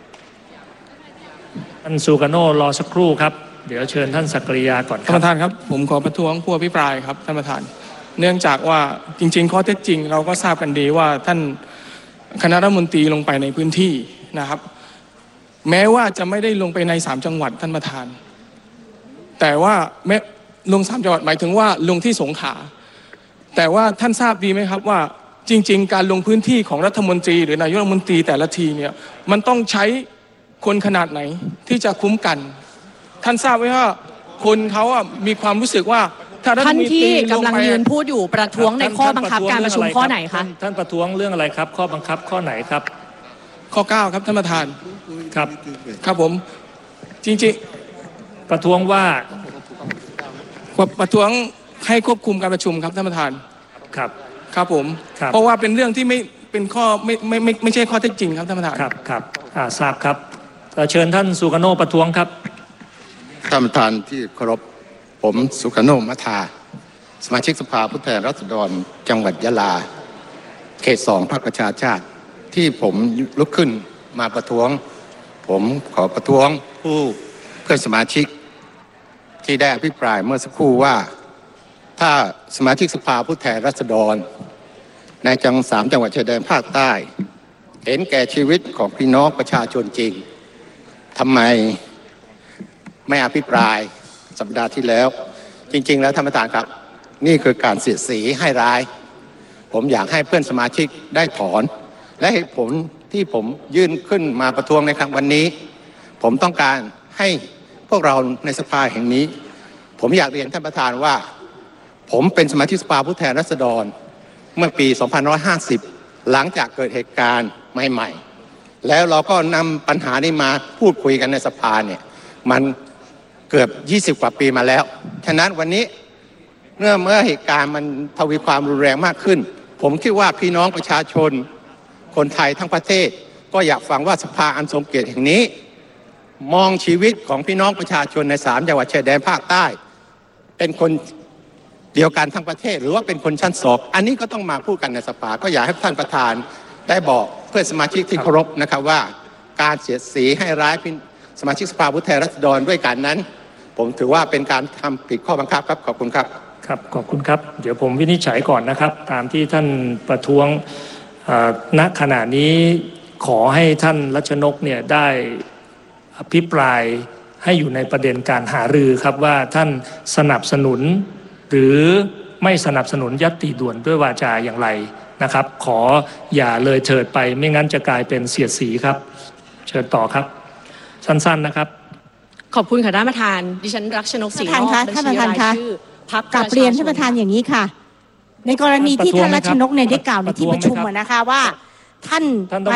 ท่านซูกาโน่รอสักครู่ครับเดี๋ยวเชิญท่านสักริยาก่อนครับท่านประธานครับผมขอประท้วงผู้อภิปรายครับท่านประธานเนื่องจากว่าจริงๆข้อเท็จจริงเราก็ทราบกันดีว่าท่านคณะรัฐมนตรีลงไปในพื้นที่นะครับแม้ว่าจะไม่ได้ลงไปในสามจังหวัดท่านประธานแต่ว่าแม้ลงสามจังหวัดหมายถึงว่าลงที่สงขลาแต่ว่าท่านทราบดีไหมครับว่าจริงๆการลงพื้นที่ของรัฐมนตรีหรือนายกรัฐมนตรีแต่ละทีเนี่ยมันต้องใช้คนขนาดไหนที่จะคุ้มกันท่านทราบไหมว่าคนเขาอ่ะมีความรู้สึกว่าถ้ารัฐมนตรีท่านที่กำลังยืนพูดอยู่ประท้วงในข้อบังคับการประชุมข้อไหนคะท่านประท้วงเรื่องอะไรครับข้อบังคับข้อไหนครับข้อเก้าครับท่านประธานครับครับผมจริงๆประท้วงว่าประท้วงให้ควบคุมการประชุมครับท่านประธานครับครับผมเพราะว่าเป็นเรื่องที่ไม่เป็นข้อไม่ไม่ไม่ไม่ใช่ข้อเท็จจริงครับท่านประธานครับครับอ่าทราบครับเชิญท่านสุกโนประท้วงครับท่านประธานที่เคารพผมสุกโนมัทาสมาชิกสภาผู้แทนราษฎรจังหวัดยะลาเขตสองพรรคประชาชาติที่ผมลุกขึ้นมาประท้วงผมขอประท้วงผู้เพื่อนสมาชิกที่ได้อภิปรายเมื่อสักครู่ว่าถ้าสมาชิกสภาผู้แทนราษฎรในจังสามจังหวัดชายแดนภาคใต้เห็นแก่ชีวิตของพี่น้องประชาชนจริงทำไมไม่อภิปรายสัปดาห์ที่แล้วจริงๆแล้วท่านประธานครับนี่คือการเสียดสีให้ร้ายผมอยากให้เพื่อนสมาชิกได้ถอนและเหตุผลที่ผมยื่นขึ้นมาประท้วงในครั้งวันนี้ผมต้องการให้พวกเราในสภาแห่งนี้ผมอยากเรียนท่านประธานว่าผมเป็นสมาชิกสภาผู้แทนราษฎรเมื่อปีสองพันห้าร้อยห้าสิบหลังจากเกิดเหตุการณ์ใหม่ๆแล้วเราก็นำปัญหานี้มาพูดคุยกันในสภาเนี่ยมันเกือบยี่สิบกว่าปีมาแล้วฉะนั้นวันนี้เมื่อเมื่อเหตุการณ์มันทวีความรุนแรงมากขึ้นผมคิดว่าพี่น้องประชาชนคนไทยทั้งประเทศก็อยากฟังว่าสภาอันทรงเกียรติแห่งนี้มองชีวิตของพี่น้องประชาชนในสามจังหวัดชายแดนภาคใต้เป็นคนเดียวกันทั้งประเทศหรือว่าเป็นคนชั้นสองอันนี้ก็ต้องมาพูดกันในสภาก็อยากให้ท่านประธานได้บอกเพื่อนสมาชิกที่เคารพนะครับว่าการเสียดสีให้ร้ายสมาชิกสภาผู้แทนราษฎรด้วยกันนั้นผมถือว่าเป็นการทำผิดข้อบังคับครับขอบคุณครับครับขอบคุณครับเดี๋ยวผมวินิจฉัยก่อนนะครับตามที่ท่านประท้วงณขณะนี้ขอให้ท่านรัชนกเนี่ยได้อภิปรายให้อยู่ในประเด็นการหารือครับว่าท่านสนับสนุนหรือไม่สนับสนุนญัตติด่วนด้วยวาจาอย่างไรนะครับขออย่าเลยเถิดไปไม่งั้นจะกลายเป็นเสียดสีครับเชิญต่อครับสั้นๆนะครับขอบคุณค่ะท่านประธานดิฉันรักชนกศรีนอกบัญชีรายชื่อพรรคกลับเรียนท่านประธานอย่างนี้ค่ะในกรณีที่ท่านรัชนกเนี่ยได้กล่าวในที่ประชุมนะคะว่าท่านไป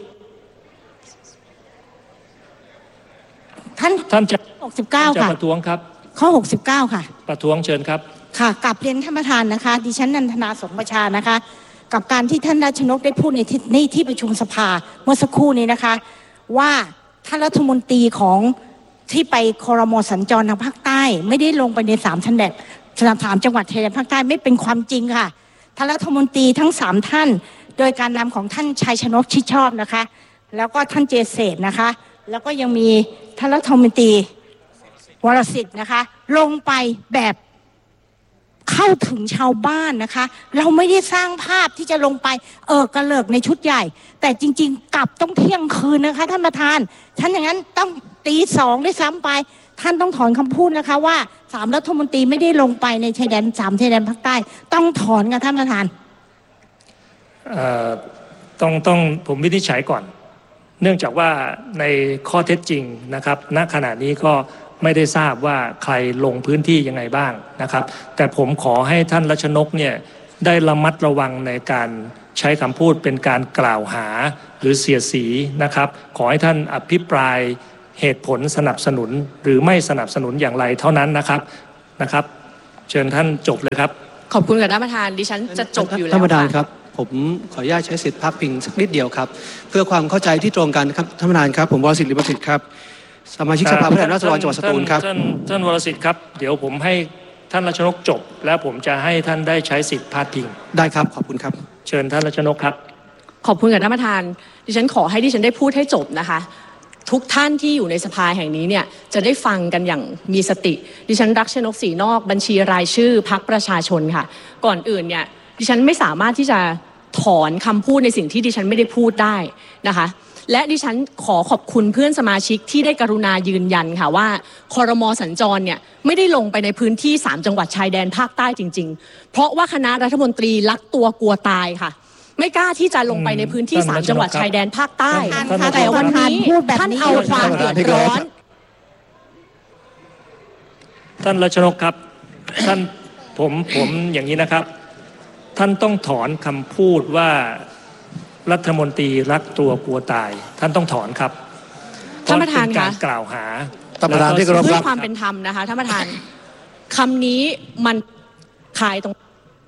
ท่านท่านจะหกสิบเก้าค่ะประท้วงครับข้อหกสิบเก้าค่ะประท้วงเชิญครับค่ะกลับเรียนท่านประธานนะคะดิฉันนันทนาสงประชานะคะกับการที่ท่านรัชนกได้พูดในที่ในที่ประชุมสภาเมื่อสักครู่นี้นะคะว่าท่านรัฐมนตรีของที่ไปครม.สัญจรทางภาคใต้ไม่ได้ลงไปในสามจังหวัดสามจังหวัดชายแดนภาคใต้ไม่เป็นความจริงค่ะท่านรัฐมนตรีทั้งสามท่านโดยการนำของท่านชัยชนกชิดชอบนะคะแล้วก็ท่านเจเศษนะคะแล้วก็ยังมีท่านรัฐมนตรีวรสิทธิ์นะคะลงไปแบบเข้าถึงชาวบ้านนะคะเราไม่ได้สร้างภาพที่จะลงไปเออกระเลิกในชุดใหญ่แต่จริงๆกลับต้องเที่ยงคืนนะคะท่านประธานท่านอย่างนั้นต้องตีสองได้ซ้ำไปท่านต้องถอนคำพูดนะคะว่าสามรัฐมนตรีไม่ได้ลงไปในชายแดนสามชายแดนภาคใต้ต้องถอนค่ะท่านประธานเอ่อต้องต้องผมวินิจฉัยก่อนเนื่องจากว่าในข้อเท็จจริงนะครับณขณะนี้ก็ไม่ได้ทราบว่าใครลงพื้นที่ยังไงบ้างนะครับแต่ผมขอให้ท่านรัชนกเนี่ยได้ระมัดระวังในการใช้คำพูดเป็นการกล่าวหาหรือเสียดสีนะครับขอให้ท่านอภิปรายเหตุผลสนับสนุนหรือไม่สนับสนุนอย่างไรเท่านั้นนะครับนะครับเชิญท่านจบเลยครับขอบคุณค่ะท่านประธานดิฉันจะจบอยู่แล้วท่านประธานครับผมขออนุญาตใช้สิทธิพาดพิงสักนิดเดียวครับเพื่อความเข้าใจที่ตรงกันครับท่านประธานครับผมวรสิทธิ์ ลิมสิทธิ์ครับสมาชิกสภาผู้แทนราษฎรจังหวัดสตูลครับท่านท่านวรสิทธิ์ครับเดี๋ยวผมให้ท่านรัชนกจบแล้วผมจะให้ท่านได้ใช้สิทธิพาดพิงได้ครับขอบคุณครับเชิญท่านรัชนกครับขอบคุณค่ะท่านประธานดิฉันขอให้ดิฉันได้พูดให้จบนะคะทุกท่านที่อยู่ในสภาแห่งนี้เนี่ยจะได้ฟังกันอย่างมีสติดิฉันรักชนกศรีนอกบัญชีรายชื่อพรรคประชาชนค่ะก่อนอื่นเนี่ยดิฉันไม่สามารถที่จะถอนคำพูดในสิ่งที่ดิฉันไม่ได้พูดได้นะคะและดิฉันขอขอบคุณเพื่อนสมาชิกที่ได้กรุณายืนยันค่ะว่าครม.สัญจรเนี่ยไม่ได้ลงไปในพื้นที่สามจังหวัดชายแดนภาคใต้จริงๆเพราะว่าคณะรัฐมนตรีลักตัวกลัวตายค่ะไม่กล้าที่จะลงไปในพื้นที่สามจังหวัดชายแดนภาคใต้แต่วันนี้ท่านเอาความเดือดร้อนท่านรัชนกครับท่านผมผมอย่างนี้นะครับท่านต้องถอนคำพูดว่ารัฐมนตรีรักตัวกลัวตายท่านต้องถอนครับท่านประธานคะกล่าวหาท่านประธานที่เคารพครับด้วยความเป็นธรรมนะคะท่านประธานคำนี้มันคายตรง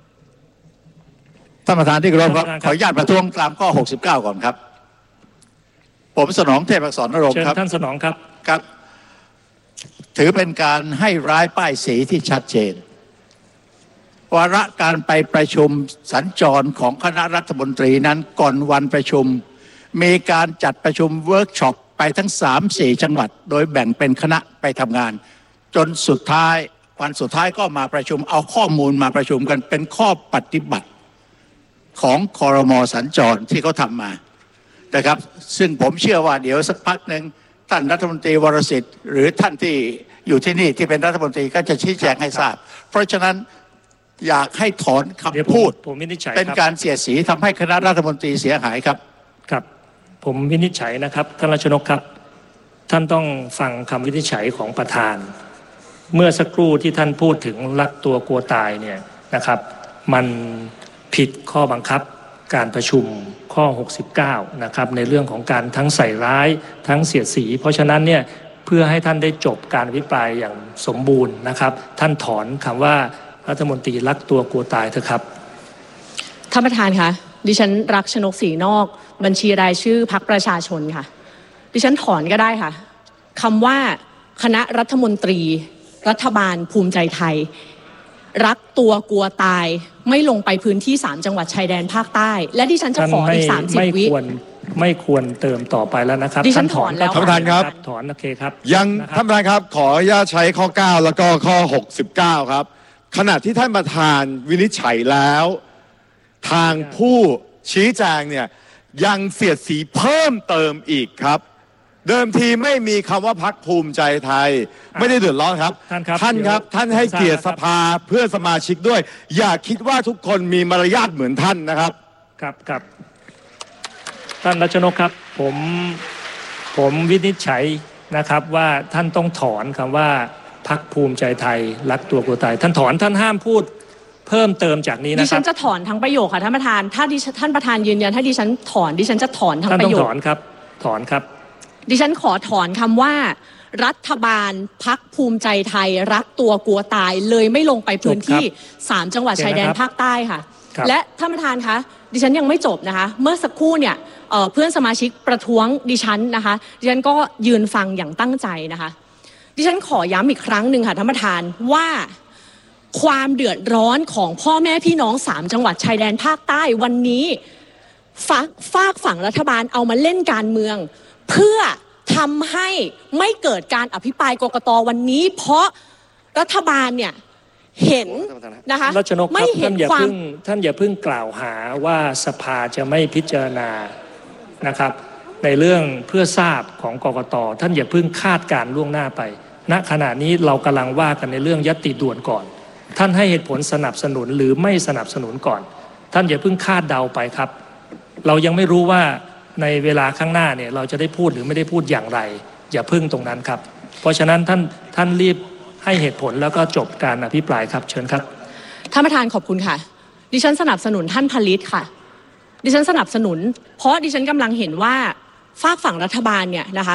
ท่านประธานที่เคารพครับขออนุญาตประท้วงตามข้อหกสิบเก้าก่อนครับผมสนองเทพอักษรนรงค์ครับท่านสนองครับครับถือเป็นการให้ร้ายป้ายสีที่ชัดเจนวาระการไปประชุมสัญจรของคณะรัฐมนตรีนั้นก่อนวันประชุมมีการจัดประชุมเวิร์กช็อปไปทั้ง สามสี่ จังหวัดโดยแบ่งเป็นคณะไปทำงานจนสุดท้ายวันสุดท้ายก็มาประชุมเอาข้อมูลมาประชุมกันเป็นข้อปฏิบัติของครม.สัญจรที่เขาทำมานะครับซึ่งผมเชื่อว่าเดี๋ยวสักพักหนึ่งท่านรัฐมนตรีวรสิทธิ์หรือท่านที่อยู่ที่นี่ที่เป็นรัฐมนตรีก็จะชี้แจงให้ทราบเพราะฉะนั้นอยากให้ถอนคำพูดเป็นการเสียดสีทำให้คณะรัฐมนตรีเสียหายครับครับผมวินิจฉัยนะครับท่านรัชนกครับท่านต้องฟังคำวินิจฉัยของประธานเมื่อสักครู่ที่ท่านพูดถึงรักตัวกลัวตายเนี่ยนะครับมันผิดข้อบังคับการประชุมข้อหกสิบเก้านะครับในเรื่องของการทั้งใส่ร้ายทั้งเสียดสีเพราะฉะนั้นเนี่ยเพื่อให้ท่านได้จบการอภิปรายอย่างสมบูรณ์นะครับท่านถอนคำว่ารัฐมนตรีรักตัวกลัวตายเถอะครับท่านประธานคะดิฉันรักชนกศรีนอกบัญชีรายชื่อพรรคประชาชนค่ะดิฉันถอนก็ได้ค่ะคำว่าคณะรัฐมนตรีรัฐบาลภูมิใจไทยรักตัวกลัวตายไม่ลงไปพื้นที่สามจังหวัดชายแดนภาคใต้และดิฉันจะขออีกสามสิบวิไม่ควรไม่ควรเติมต่อไปแล้วนะครับดิฉันถอนแล้วท่านประธานครับถอนโอเคครับยังท่านประธานครับขออนุญาตใช้ข้อเก้าแล้วก็ข้อหกสิบเก้าครับขณะที่ท่านประธานวินิจฉัยแล้วทางผู้ชี้แจงเนี่ยยังเสียดสีเพิ่มเติมอีกครับเดิมทีไม่มีคำว่าพรรคภูมิใจไทยไม่ได้เดือดร้อนครับท่านครับท่านครับท่านให้เกียรติสภาเพื่อสมาชิกด้วยอย่าคิดว่าทุกคนมีมารยาทเหมือนท่านนะครับครับครับท่านรัชนกครับผมผมวินิจฉัยนะครับว่าท่านต้องถอนคำว่าพรรคภูมิใจไทยรักตัวกลัวตายท่านถอนท่านห้ามพูดเพิ่มเติมจากนี้นะครับดิฉันจะถอนทั้งประโยคค่ะท่านประธานถ้าดิท่านประธานยืนยันถ้าดิฉันถอนดิฉันจะถอนทั้งประโยคท่านต้องถอนครับถอนครับดิฉันขอถอนคำว่ารัฐบาลพรรคภูมิใจไทยรักตัวกลัวตายเลยไม่ลงไปพื้นที่สามจังหวัดชายแดนภาคใต้ค่ะและท่านประธานคะดิฉันยังไม่จบนะคะเมื่อสักครู่เนี่ย เอ่อ เพื่อนสมาชิกประท้วงดิฉันนะคะดิฉันก็ยืนฟังอย่างตั้งใจนะคะดิฉันขอย้ำอีกครั้งหนึ่งค่ะท่านประธานว่าความเดือดร้อนของพ่อแม่พี่น้องสามจังหวัดชายแดนภาคใต้วันนี้ฝากฝากฝั่งรัฐบาลเอามาเล่นการเมืองเพื่อทำให้ไม่เกิดการอภิปรายกกต.วันนี้เพราะรัฐบาลเนี่ยเห็นนะคะไม่เห็นความท่านอย่าเพิ่งกล่าวหาว่าสภาจะไม่พิจารณานะครับในเรื่องเพื่อทราบของกกต.ท่านอย่าเพิ่งคาดการล่วงหน้าไปณขณะนี้เรากำลังว่ากันในเรื่องญัตติด่วนก่อนท่านให้เหตุผลสนับสนุนหรือไม่สนับสนุนก่อนท่านอย่าเพิ่งคาดเดาไปครับเรายังไม่รู้ว่าในเวลาข้างหน้าเนี่ยเราจะได้พูดหรือไม่ได้พูดอย่างไรอย่าพึ่งตรงนั้นครับเพราะฉะนั้นท่านท่านรีบให้เหตุผลแล้วก็จบการอภิปรายครับเชิญครับท่านประธานขอบคุณค่ะดิฉันสนับสนุนท่านผลิตค่ะดิฉันสนับสนุนเพราะดิฉันกำลังเห็นว่าฝากฝั่งรัฐบาลเนี่ยนะคะ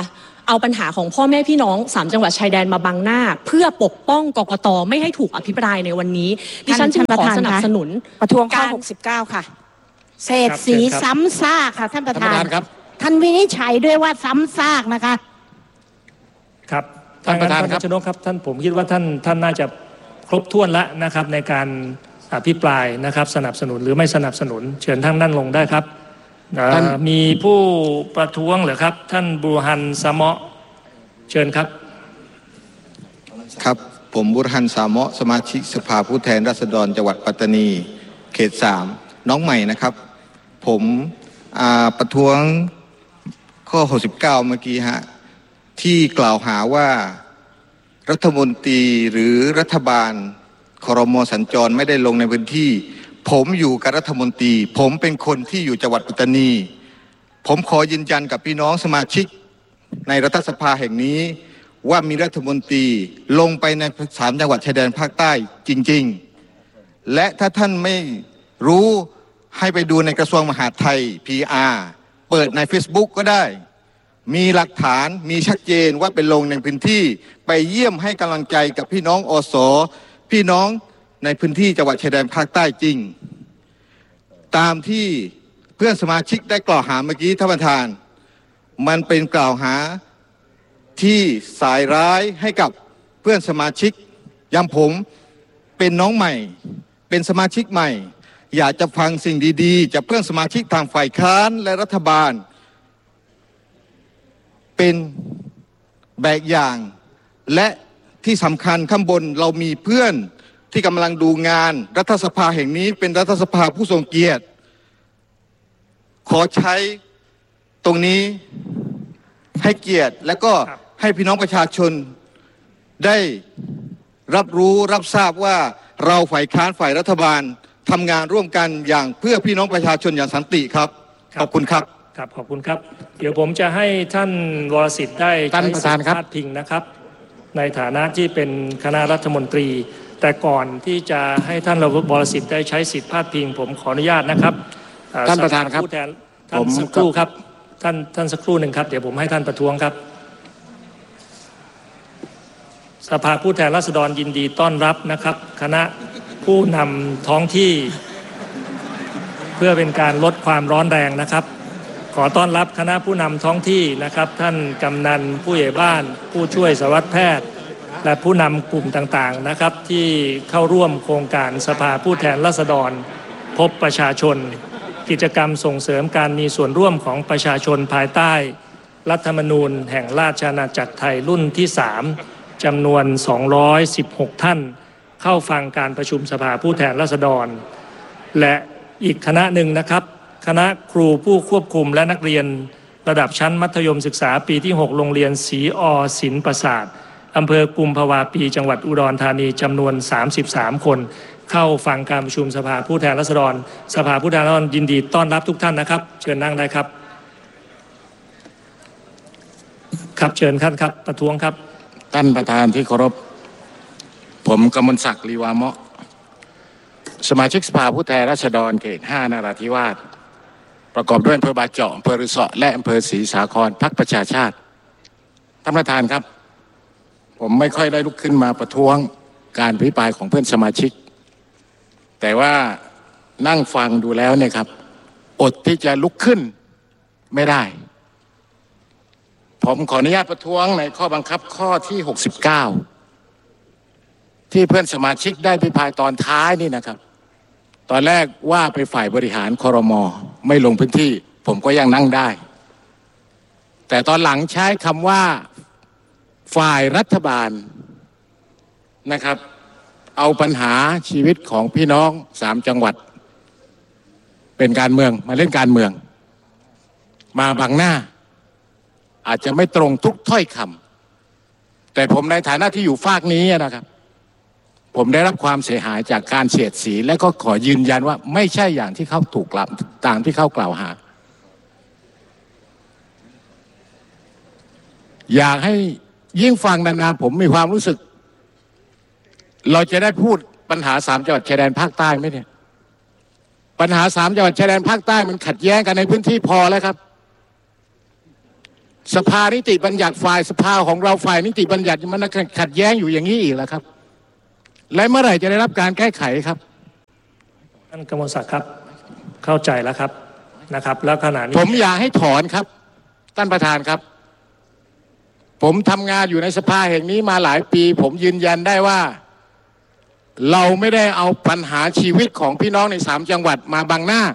เอาปัญหาของพ่อแม่พี่น้องสามจังหวัดชายแดนมาบังหน้าเพื่อปกป้องกกต.ไม่ให้ถูกอภิปรายในวันนี้ดิฉันจึงขอสนับสนุนประท้วงข้อหกสิบเก้าค่ะเศษสีซ้ำซากค่ะท่านประธานครับท่านวินิจฉัยด้วยว่าซ้ำซากนะคะครับท่านประธานครับชนกครับท่านผมคิดว่าท่านท่านน่าจะครบถ้วนแล้วนะครับในการอภิปรายนะครับสนับสนุนหรือไม่สนับสนุนเชิญท่านนั่งลงได้ครับมีผู้ประท้วงเหรอครับท่านบูรฮันซามะเชิญครับครับผมบูรฮันซามะสมาชิกสภาผู้แทนราษฎรจังหวัดปัตตานีเขตสามน้องใหม่นะครับผมประท้วงข้อหกสิบเก้าเมื่อกี้ฮะที่กล่าวหาว่ารัฐมนตรีหรือรัฐบาลครม.สัญจรไม่ได้ลงในพื้นที่ผมอยู่กับรัฐมนตรีผมเป็นคนที่อยู่จังหวัดปัตตานีผมขอยืนยันกับพี่น้องสมาชิกในรัฐสภาแห่งนี้ว่ามีรัฐมนตรีลงไปในสามจังหวัดชายแดนภาคใต้จริงๆและถ้าท่านไม่รู้ให้ไปดูในกระทรวงมหาดไทย พี อาร์ เปิดใน Facebook ก็ได้มีหลักฐานมีชัดเจนว่าเป็นลงในพื้นที่ไปเยี่ยมให้กำลังใจกับพี่น้องอสพี่น้องในพื้นที่จังหวัดชายแดนภาคใต้จริงตามที่เพื่อนสมาชิกได้กล่าวหาเมื่อกี้ท่านประธานมันเป็นกล่าวหาที่สายร้ายให้กับเพื่อนสมาชิกอย่างผมเป็นน้องใหม่เป็นสมาชิกใหม่อยากจะฟังสิ่งดีๆจากเพื่อนสมาชิกทางฝ่ายค้านและรัฐบาลเป็นแบบอย่างและที่สำคัญข้างบนเรามีเพื่อนที่กำลังดูงานรัฐสภาแห่งนี้เป็นรัฐสภาผู้ทรงเกียรติขอใช้ตรงนี้ให้เกียรติและก็ให้พี่น้องประชาชนได้รับรู้รับทราบว่าเราฝ่ายค้านฝ่ายรัฐบาลทำงานร่วมกันอย่างเพื่อพี่น้องประชาชนอย่างสันติครับขอบคุณครับครับขอบคุณครับเดี๋ยวผมจะให้ท่านวรสิทธิ์ได้ท่านประธานครับพาดพิงนะครับในฐานะที่เป็นคณะรัฐมนตรีแต่ก่อนที่จะให้ท่านวรสิทธิ์ได้ใช้สิทธิพาดพิงผมขออนุญาตนะครับท่านประธานครับผู้แทนท่านสักครู่ครับท่านท่านสักครู่หนึ่งครับเดี๋ยวผมให้ท่านประท้วงครับสภาผู้แทนราษฎรยินดีต้อนรับนะครับคณะผู้นำท้องที่เพื่อเป็นการลดความร้อนแรงนะครับขอต้อนรับคณะผู้นำท้องที่นะครับท่านกำนันผู้ใหญ่บ้านผู้ช่วยสารวัตรแพทย์และผู้นำกลุ่มต่างๆนะครับที่เข้าร่วมโครงการสภาผู้แทนราษฎรพบประชาชนกิจกรรมส่งเสริมการมีส่วนร่วมของประชาชนภายใต้รัฐธรรมนูญแห่งราชอาณาจักรไทยรุ่นที่สามจำนวนสองร้อยสิบหกท่านเข้าฟังการประชุมสภาผู้แทนราษฎรและอีกคณะหนึ่งนะครับคณะครูผู้ควบคุมและนักเรียนระดับชั้นมัธยมศึกษาปีที่หกโรงเรียนศรีอศิลปศาสตร์อำเภอกุมภาวาปีจังหวัดอุดรธานีจำนวนสามสิบสามคนเข้าฟังการประชุมสภาผู้แทนราษฎรสภาผู้แทนราษฎรยินดีต้อนรับทุกท่านนะครับเชิญนั่งได้ครับครับเชิญท่านครับประท้วงครับท่านประธานที่เคารพผมกมลศักดิ์ลีวามะสมาชิกสภาผู้แทนราษฎรเขตห้านราธิวาสประกอบด้วยอำเภอบาเจาะอำเภอฤษะและอำเภอศรีสาครพรรคประชาชาติท่านประธานครับผมไม่ค่อยได้ลุกขึ้นมาประท้วงการอภิปรายของเพื่อนสมาชิกแต่ว่านั่งฟังดูแล้วเนี่ยครับอดที่จะลุกขึ้นไม่ได้ผมขออนุญาตประท้วงในข้อบังคับข้อที่หกสิบเก้าที่เพื่อนสมาชิกได้อภิปรายตอนท้ายนี่นะครับตอนแรกว่าไปฝ่ายบริหารครม.ไม่ลงพื้นที่ผมก็ยังนั่งได้แต่ตอนหลังใช้คำว่าฝ่ายรัฐบาลนะครับเอาปัญหาชีวิตของพี่น้องสามจังหวัดเป็นการเมืองมาเล่นการเมืองมาบังหน้าอาจจะไม่ตรงทุกถ้อยคำแต่ผมในฐานะที่อยู่ฝากนี้นะครับผมได้รับความเสียหายจากการเสียดสีและก็ขอยืนยันว่าไม่ใช่อย่างที่เขาถูกกล่าวตามที่เขากล่าวหาอยากให้ยิ่งฟังนานๆผมมีความรู้สึกเราจะได้พูดปัญหาสามจังหวัดชายแดนภาคใต้ไหมเนี่ยปัญหาสามจังหวัดชายแดนภาคใต้มันขัดแย้งกันในพื้นที่พอแล้วครับสภานิติบัญญัติฝ่ายสภาของเราฝ่ายนิติบัญญัติมันขัดแย้งอยู่อย่างนี้อีกแล้วครับและเมื่อไหร่จะได้รับการแก้ไขครับท่านกมลศักดิ์ครับเข้าใจแล้วครับนะครับแล้วขณะนี้ผมอยากให้ถอนครับท่านประธานครับผมทำงานอยู่ในสภาแห่งนี้มาหลายปีผมยืนยันได้ว่าเราไม่ได้เอาปัญหาชีวิตของพี่น้องในสามจังหวัดมาบังหน้า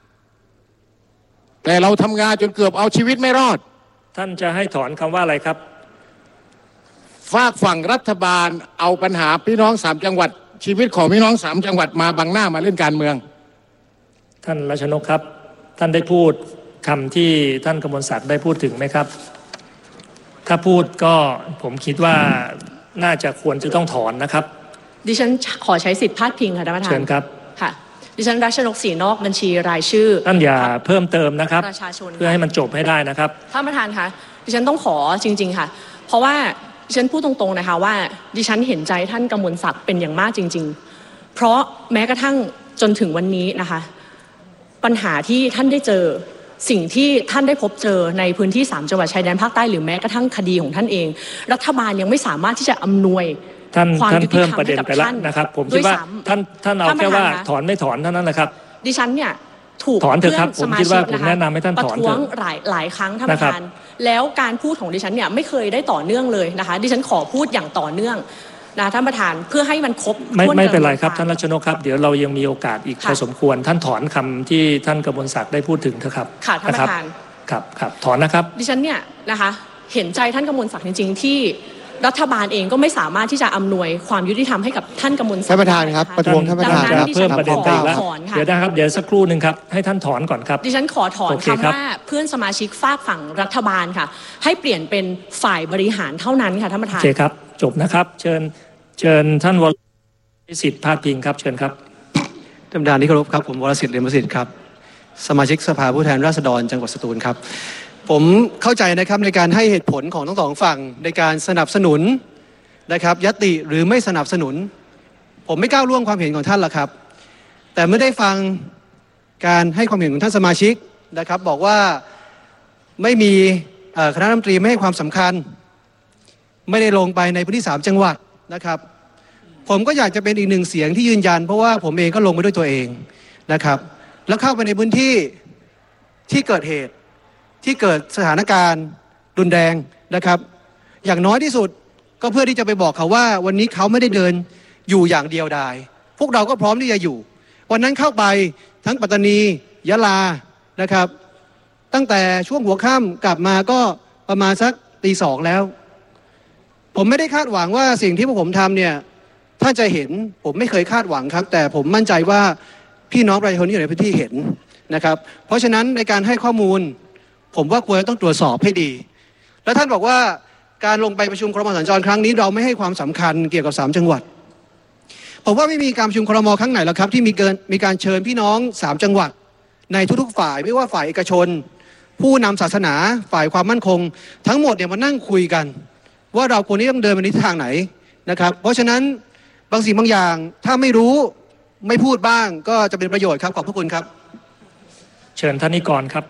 แต่เราทำงานจนเกือบเอาชีวิตไม่รอดท่านจะให้ถอนคำว่าอะไรครับฝากฝั่งรัฐบาลเอาปัญหาพี่น้องสามจังหวัดชีวิตของพี่น้องสามจังหวัดมาบังหน้ามาเล่นการเมืองท่านรัชนกครับท่านได้พูดคำที่ท่านกมลศักดิ์ได้พูดถึงไหมครับถ้าพูดก็ผมคิดว่าน่าจะควรจะต้องถอนนะครับดิฉันขอใช้สิทธิพาดพิงค่ะท่านประธานเชิญครับค่ะดิฉันรัชนกศรีนอกบัญชีรายชื่อท่านอย่าเพิ่มเติมนะครับประชาชนเพื่อให้มันจบให้ได้นะครับท่านประธานคะดิฉันต้องขอจริงๆค่ะเพราะว่าดิฉันพูดตรงๆนะคะว่าดิฉันเห็นใจท่านกมลศักดิ์เป็นอย่างมากจริงๆเพราะแม้กระทั่งจนถึงวันนี้นะคะปัญหาที่ท่านได้เจอสิ่งที่ท่านได้พบเจอในพื้นที่สามจังหวัดชายแดนภาคใต้หรือแม้กระทั่งคดีของท่านเองรัฐบาลยังไม่สามารถที่จะอำนวยท่านท่านเพิ่มประเด็นไปแล้วนะครับผมคิดว่าท่านท่านเอาแค่ว่าถอนไม่ถอนเท่านั้นนะครับดิฉันเนี่ยถูกถอนเถอะครับผมคิดว่าผมแนะนำให้ท่านถอนประท้วงหลายหลายครั้งท่านประธานแล้วการพูดของดิฉันเนี่ยไม่เคยได้ต่อเนื่องเลยนะคะดิฉันขอพูดอย่างต่อเนื่องนะท่านประธานเพื่อให้มันครบไม่ไม่เป็นไรครับท่านรัชนกครับเดี๋ยวเรายังมีโอกาสอีกพอสมควรท่านถอนคำที่ท่านกมลศักดิ์ได้พูดถึงเถอะครับค่ะท่านประธานครับครับถอนนะครับดิฉันเนี่ยนะคะเห็นใจท่านกมลศักดิ์จริงๆที่รัฐบาลเองก็ไม่สามารถที่จะอำนวยความยุติธรรมให้กับท่านกมลศักดิ์ท่านประธานครับประท้วงท่านประธานครับเพิ่มประเด็นไปแล้วเดี๋ยวนะครับเดี๋ยวสักครู่หนึ่งครับให้ท่านถอนก่อนครับดิฉันขอถอนคำว่าเพื่อนสมาชิกฝากฝั่งรัฐบาลค่ะให้เปลี่ยนเป็นฝ่ายบริหารเท่านั้นค่ะท่านประธานโอเคครับจบนะครับเชิญเชิญท่านวรสิทธิ์พาดพิงครับเชิญครับท่านประธานที่เคารพครับผมวรสิทธิ์เลียมสิทธิ์ครับสมาชิกสภาผู้แทนราษฎรจังหวัดสตูลครับผมเข้าใจนะครับในการให้เหตุผลของทั้งสองฝั่งในการสนับสนุนนะครับญัตติหรือไม่สนับสนุนผมไม่ก้าวล่วงความเห็นของท่านหรอกครับแต่เมื่อได้ฟังการให้ความเห็นของท่านสมาชิกนะครับบอกว่าไม่มีคณะรัฐมนตรีไม่ให้ความสำคัญไม่ได้ลงไปในพื้นที่สามจังหวัดนะครับผมก็อยากจะเป็นอีกหนึ่งเสียงที่ยืนยันเพราะว่าผมเองก็ลงไปด้วยตัวเองนะครับแล้วเข้าไปในพื้นที่ที่เกิดเหตุที่เกิดสถานการณ์รุนแรงนะครับอย่างน้อยที่สุดก็เพื่อที่จะไปบอกเขาว่าวันนี้เขาไม่ได้เดินอยู่อย่างเดียวดายพวกเราก็พร้อมที่จะอยู่วันนั้นเข้าไปทั้งปัตตานียะลานะครับตั้งแต่ช่วงหัวค่ำกลับมาก็ประมาณสักตีสองแล้วผมไม่ได้คาดหวังว่าสิ่งที่พวกผมทำเนี่ยท่านจะเห็นผมไม่เคยคาดหวังครับแต่ผมมั่นใจว่าพี่น้องประชาชนที่อยู่ในพื้นที่เห็นนะครับเพราะฉะนั้นในการให้ข้อมูลผมว่าควรต้องตรวจสอบให้ดีแล้วท่านบอกว่าการลงไปประชุมครม.สัญจรครั้งนี้เราไม่ให้ความสำคัญเกี่ยวกับสามจังหวัดผมว่าไม่มีการประชุมครม.ครั้งไหนแล้วครับที่มีเกินมีการเชิญพี่น้องสามจังหวัดในทุกๆฝ่ายไม่ว่าฝ่ายเอกชนผู้นำศาสนาฝ่ายความมั่นคงทั้งหมดเนี่ยมานั่งคุยกันว่าเราควรที่ต้องเดินไปในทิศทางไหนนะครับเพราะฉะนั้นบางสิ่งบางอย่างถ้าไม่รู้ไม่พูดบ้างก็จะเป็นประโยชน์ครับขอบพระคุณครับเชิญท่านนิกรครับ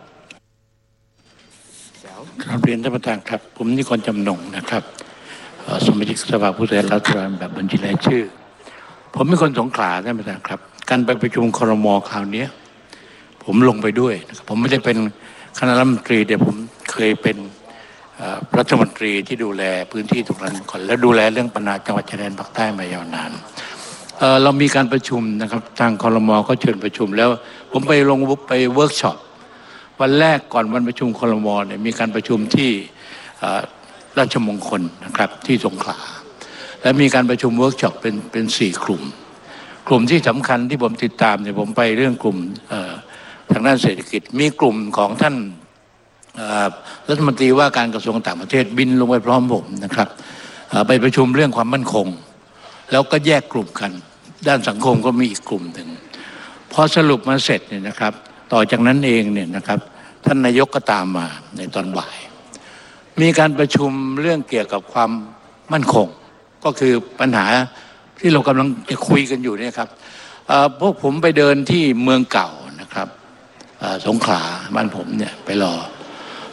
ครับเรียนท่านประธานครับผมนิกรจำนงนะครับสมาชิกสภาผู้แทนราษฎรแบบบัญชีรายชื่อผมเป็นคนสงขลาท่านประธานครับการไปประชุมครม.คราวนี้ผมลงไปด้วยนะครับผมไม่ได้เป็นคณะรัฐมนตรีแต่ผมเคยเป็นรัฐมนตรีที่ดูแลพื้นที่ตรงนั้นก่อนและดูแลเรื่องปัญหาจังหวัดชายแดนภาคใต้มายาวนาน เ, เรามีการประชุมนะครับทางครม.ก็เชิญประชุมแล้วผมไปลงไปเวิร์กช็อปวันแรกก่อนวันประชุมครม.เนี่ยมีการประชุมที่ราชมงคลนะครับที่สงขลาและมีการประชุมเวิร์กช็อปเป็นเป็นสี่กลุ่มกลุ่มที่สำคัญที่ผมติดตามเนี่ยผมไปเรื่องกลุ่มทางด้านเศรษฐกิจมีกลุ่มของท่านรัฐมนตรีว่าการกระทรวงต่างประเทศบินลงไปพร้อมผมนะครับไปประชุมเรื่องความมั่นคงแล้วก็แยกกลุ่มกันด้านสังคมก็มีอีกกลุ่มหนึ่งพอสรุปมาเสร็จเนี่ยนะครับต่อจากนั้นเองเนี่ยนะครับท่านนายกก็ตามมาในตอนบ่ายมีการประชุมเรื่องเกี่ยวกับความมั่นคงก็คือปัญหาที่เรากำลังจะคุยกันอยู่เนี่ยครับพวกผมไปเดินที่เมืองเก่านะครับสงขลาบ้านผมเนี่ยไปรอ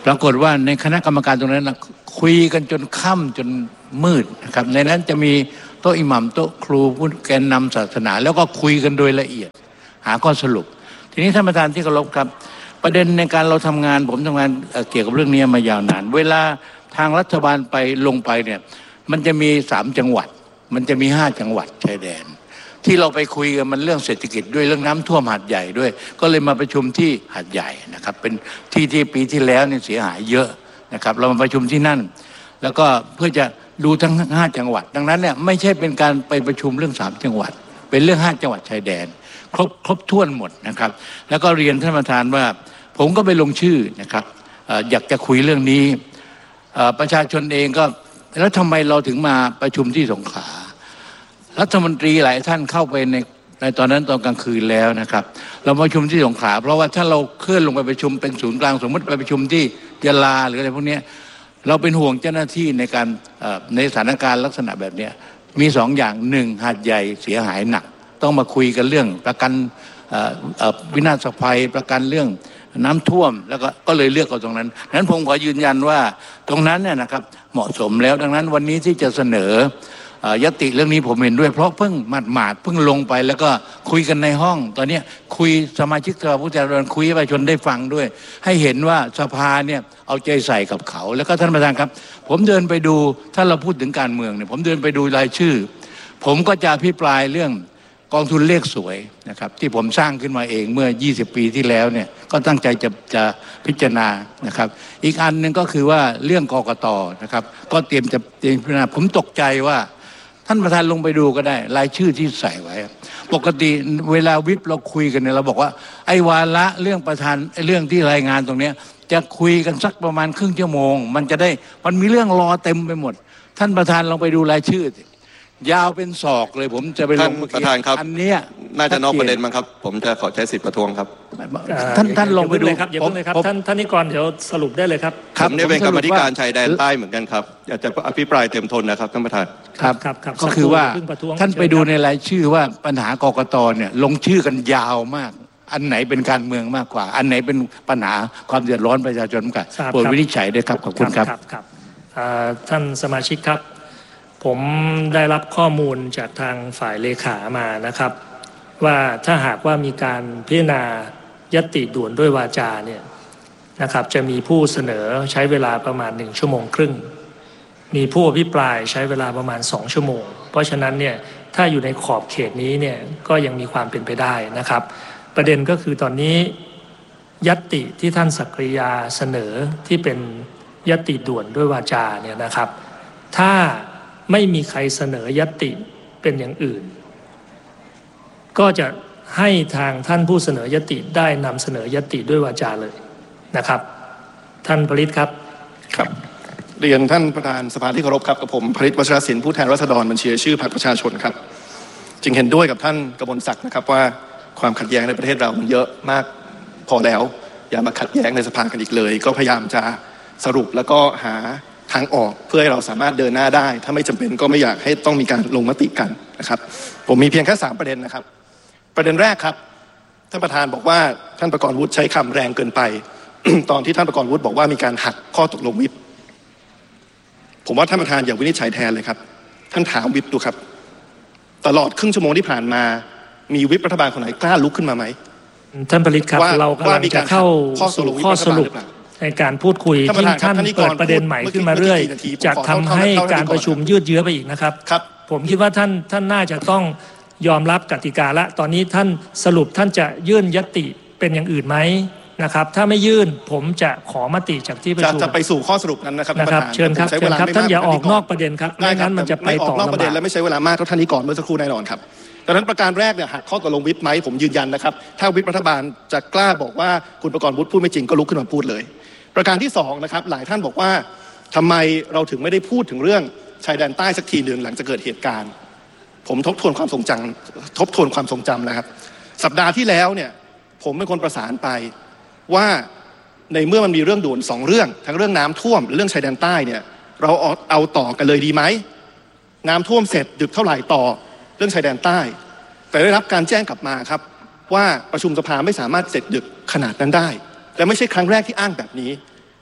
ปรากฏว่าในคณะกรรมการตรงนั้นนะคุยกันจนค่ำจนมืดนะครับในนั้นจะมีโต๊ะอิหมัมโต๊ะครูผู้แกนนำศาสนาแล้วก็คุยกันโดยละเอียดหาข้อสรุปทีนี้ท่านประธานที่เคารพครับประเด็นในการเราทำงานผมทำงานเกี่ยวกับเรื่องนี้มายาวนานเวลาทางรัฐบาลไปลงไปเนี่ยมันจะมีสามจังหวัดมันจะมีห้าจังหวัดชายแดนที่เราไปคุยกันมันเรื่องเศรษฐกิจด้วยเรื่องน้ำท่วมหาดใหญ่ด้วยก็เลยมาประชุมที่หาดใหญ่นะครับเป็นที่ที่ปีที่แล้วเนี่ยเสียหายเยอะนะครับเรามาประชุมที่นั่นแล้วก็เพื่อจะดูทั้งห้าจังหวัดดังนั้นเนี่ยไม่ใช่เป็นการไปประชุมเรื่องสามจังหวัดเป็นเรื่องห้าจังหวัดชายแดนครบครบถ้วนหมดนะครับแล้วก็เรียนท่านประธานว่าผมก็ไปลงชื่อนะครับอยากจะคุยเรื่องนี้ประชาชนเองก็แล้วทำไมเราถึงมาประชุมที่สงขลารัฐมนตรีหลายท่านเข้าไปในในตอนนั้นตอนกลางคืนแล้วนะครับเราประชุมที่สงขลาเพราะว่าถ้าเราเคลื่อนลงไปประชุมเป็นศูนย์กลางสมมติไปประชุมที่ยะลาหรืออะไรพวกนี้เราเป็นห่วงเจ้าหน้าที่ในการในสถานการณ์ลักษณะแบบนี้มีสองอย่างหนึ่งหาดใหญ่เสียหายหนักต้องมาคุยกันเรื่องประกันวินาศภัยประกันเรื่องน้ำท่วมแล้วก็ก็เลยเลือกเอาตรงนั้นนั้นผมขอยืนยันว่าตรงนั้นเนี่ยนะครับเหมาะสมแล้วดังนั้นวันนี้ที่จะเสนอยติเรื่องนี้ผมเห็นด้วยเพราะเพิ่งหมาดหมาดเพิ่งลงไปแล้วก็คุยกันในห้องตอนนี้คุยสมาชิกสภาผู้แทนราษฎรคุยให้ประชาชนได้ฟังด้วยให้เห็นว่าสภาเนี่ยเอาใจใส่กับเขาแล้วก็ท่านประธานครับผมเดินไปดูถ้าเราพูดถึงการเมืองเนี่ยผมเดินไปดูรายชื่อผมก็จะอภิปรายเรื่องกองทุนเลขสวยนะครับที่ผมสร้างขึ้นมาเองเมื่อยี่สิบปีที่แล้วเนี่ยก็ตั้งใจจะจะพิจารณานะครับอีกอันหนึ่งก็คือว่าเรื่องกกตนะครับก็เตรียมจะเตรียมพิจารณาผมตกใจว่าท่านประธานลงไปดูก็ได้รายชื่อที่ใส่ไว้ปกติเวลาวิปเราคุยกันเนี่ยเราบอกว่าไอ้วาระเรื่องประธานเรื่องที่รายงานตรงนี้จะคุยกันสักประมาณครึ่งชั่วโมงมันจะได้มันมีเรื่องรอเต็มไปหมดท่านประธานลองไปดูรายชื่อยาวเป็นศอกเลยผมจะไปลงท่านประธานครับอันเนี้ยน่าจะนอกประเด็นมั้งครับผมจะขอใช้สิทธิ์ประท้วงครับท่านท่านลงไปดูเลยครับอย่าเพิ่งเลยครับท่านท่านนิกรเดี๋ยวสรุปได้เลยครับผมเนี่ยเป็นกรรมธิการชายแดนใต้เหมือนกันครับอยากจะอภิปรายเต็มทนนะครับท่านประธานครับก็คือว่าท่านไปดูในรายชื่อว่าปัญหากกตเนี่ยลงชื่อกันยาวมากอันไหนเป็นการเมืองมากกว่าอันไหนเป็นปัญหาความเดือดร้อนประชาชนกันโปรดวินิจฉัยด้วยครับขอบคุณครับครับท่านสมาชิกครับผมได้รับข้อมูลจากทางฝ่ายเลขามานะครับว่าถ้าหากว่ามีการพิจารณายติด่วนด้วยวาจาเนี่ยนะครับจะมีผู้เสนอใช้เวลาประมาณหนึ่งชั่วโมงครึ่งมีผู้อภิปรายใช้เวลาประมาณสองชั่วโมงเพราะฉะนั้นเนี่ยถ้าอยู่ในขอบเขตนี้เนี่ยก็ยังมีความเป็นไปได้นะครับประเด็นก็คือตอนนี้ยติที่ท่านศักดิ์ยาเสนอที่เป็นยติด่วนด้วยวาจาเนี่ยนะครับถ้าไม่มีใครเสนอยติเป็นอย่างอื่นก็จะให้ทางท่านผู้เสนอยติได้นำเสนอยติด้วยวาจาเลยนะครับท่านผลิตครับครับเรียนท่านประธานสภาที่เคารพครับกับผมผลิตวัชรศิลป์ผู้แทนราษฎรบัญชีรายชื่อพรรคประชาชนครับจึงเห็นด้วยกับท่านกมลศักดิ์นะครับว่าความขัดแย้งในประเทศเรามันเยอะมากพอแล้วอย่ามาขัดแย้งในสภากันอีกเลยก็พยายามจะสรุปแล้วก็หาทางออกเพื่อให้เราสามารถเดินหน้าได้ถ้าไม่จำเป็นก็ไม่อยากให้ต้องมีการลงมติกันนะครับผมมีเพียงแค่สามประเด็นนะครับประเด็นแรกครับท่านประธานบอกว่าท่านประกรณ์วุฒิใช้คำแรงเกินไป ตอนที่ท่านประกรณ์วุฒิบอกว่ามีการหักข้อตกลงวิปผมว่าท่านประธานอย่าวินิจฉัยแทนเลยครับท่านถามวิปดูครับตลอดครึ่งชั่วโมงที่ผ่านมามีวิปรัฐบาลคนไหนกล้าลุกขึ้นมาไหมท่านผลิตครับเรากำลังจะเข้าสู่ข้อสรุปในการพูดคุยที่ท่านเปิดประเด็นใหม่ขึ้นมาเรื่อยจะทำให้การประชุมยืดเยื้อไปอีกนะครับผมคิดว่าท่านท่านน่าจะต้องยอมรับกติกาละตอนนี้ท่านสรุปท่านจะยื่นยติเป็นอย่างอื่นไหมนะครับถ้าไม่ยื่นผมจะขอมติจากที่ประชุมจะไปสู่ข้อสรุปนั้นนะครับนะครับเชิญครับเชิญครับท่านอย่าออกนอกประเด็นครับไม่งั้นมันจะไปต่อลำบากนอกประเด็นและไม่ใช้เวลามากเท่าท่านนี้ก่อนเมื่อสักครู่แน่นอนครับดังนั้นประการแรกเนี่ยหักข้อตกลงวิปไหมผมยืนยันนะครับถ้าวิปรัฐบาลจะกล้าบอกว่าคุณประกรณ์วุฒิพูดไม่จริงก็ลุกขึ้นมาพูดเลยประการที่สองนะครับหลายท่านบอกว่าทำไมเราถึงไม่ได้พูดถึงเรื่องชายแดนใต้สักทีหนึ่งหลังจากเกิดเหตุการณ์ผมทบทวนความทรงจำทบทวนความทรงจำนะครับสัปดาห์ที่แล้วเนี่ยผมเป็นคนประสานไปว่าในเมื่อมันมีเรื่องด่วนสองเรื่องทั้งเรื่องน้ำท่วมและเรื่องชายแดนใต้เนี่ยเราเอาเอาต่อกันเลยดีไหมน้ำท่วมเสร็จดึกเท่าไหร่ต่อเรื่องชายแดนใต้แต่ได้รับการแจ้งกลับมาครับว่าประชุมสภาไม่สามารถเสร็จดึกขนาดนั้นได้และไม่ใช่ครั้งแรกที่อ้างแบบนี้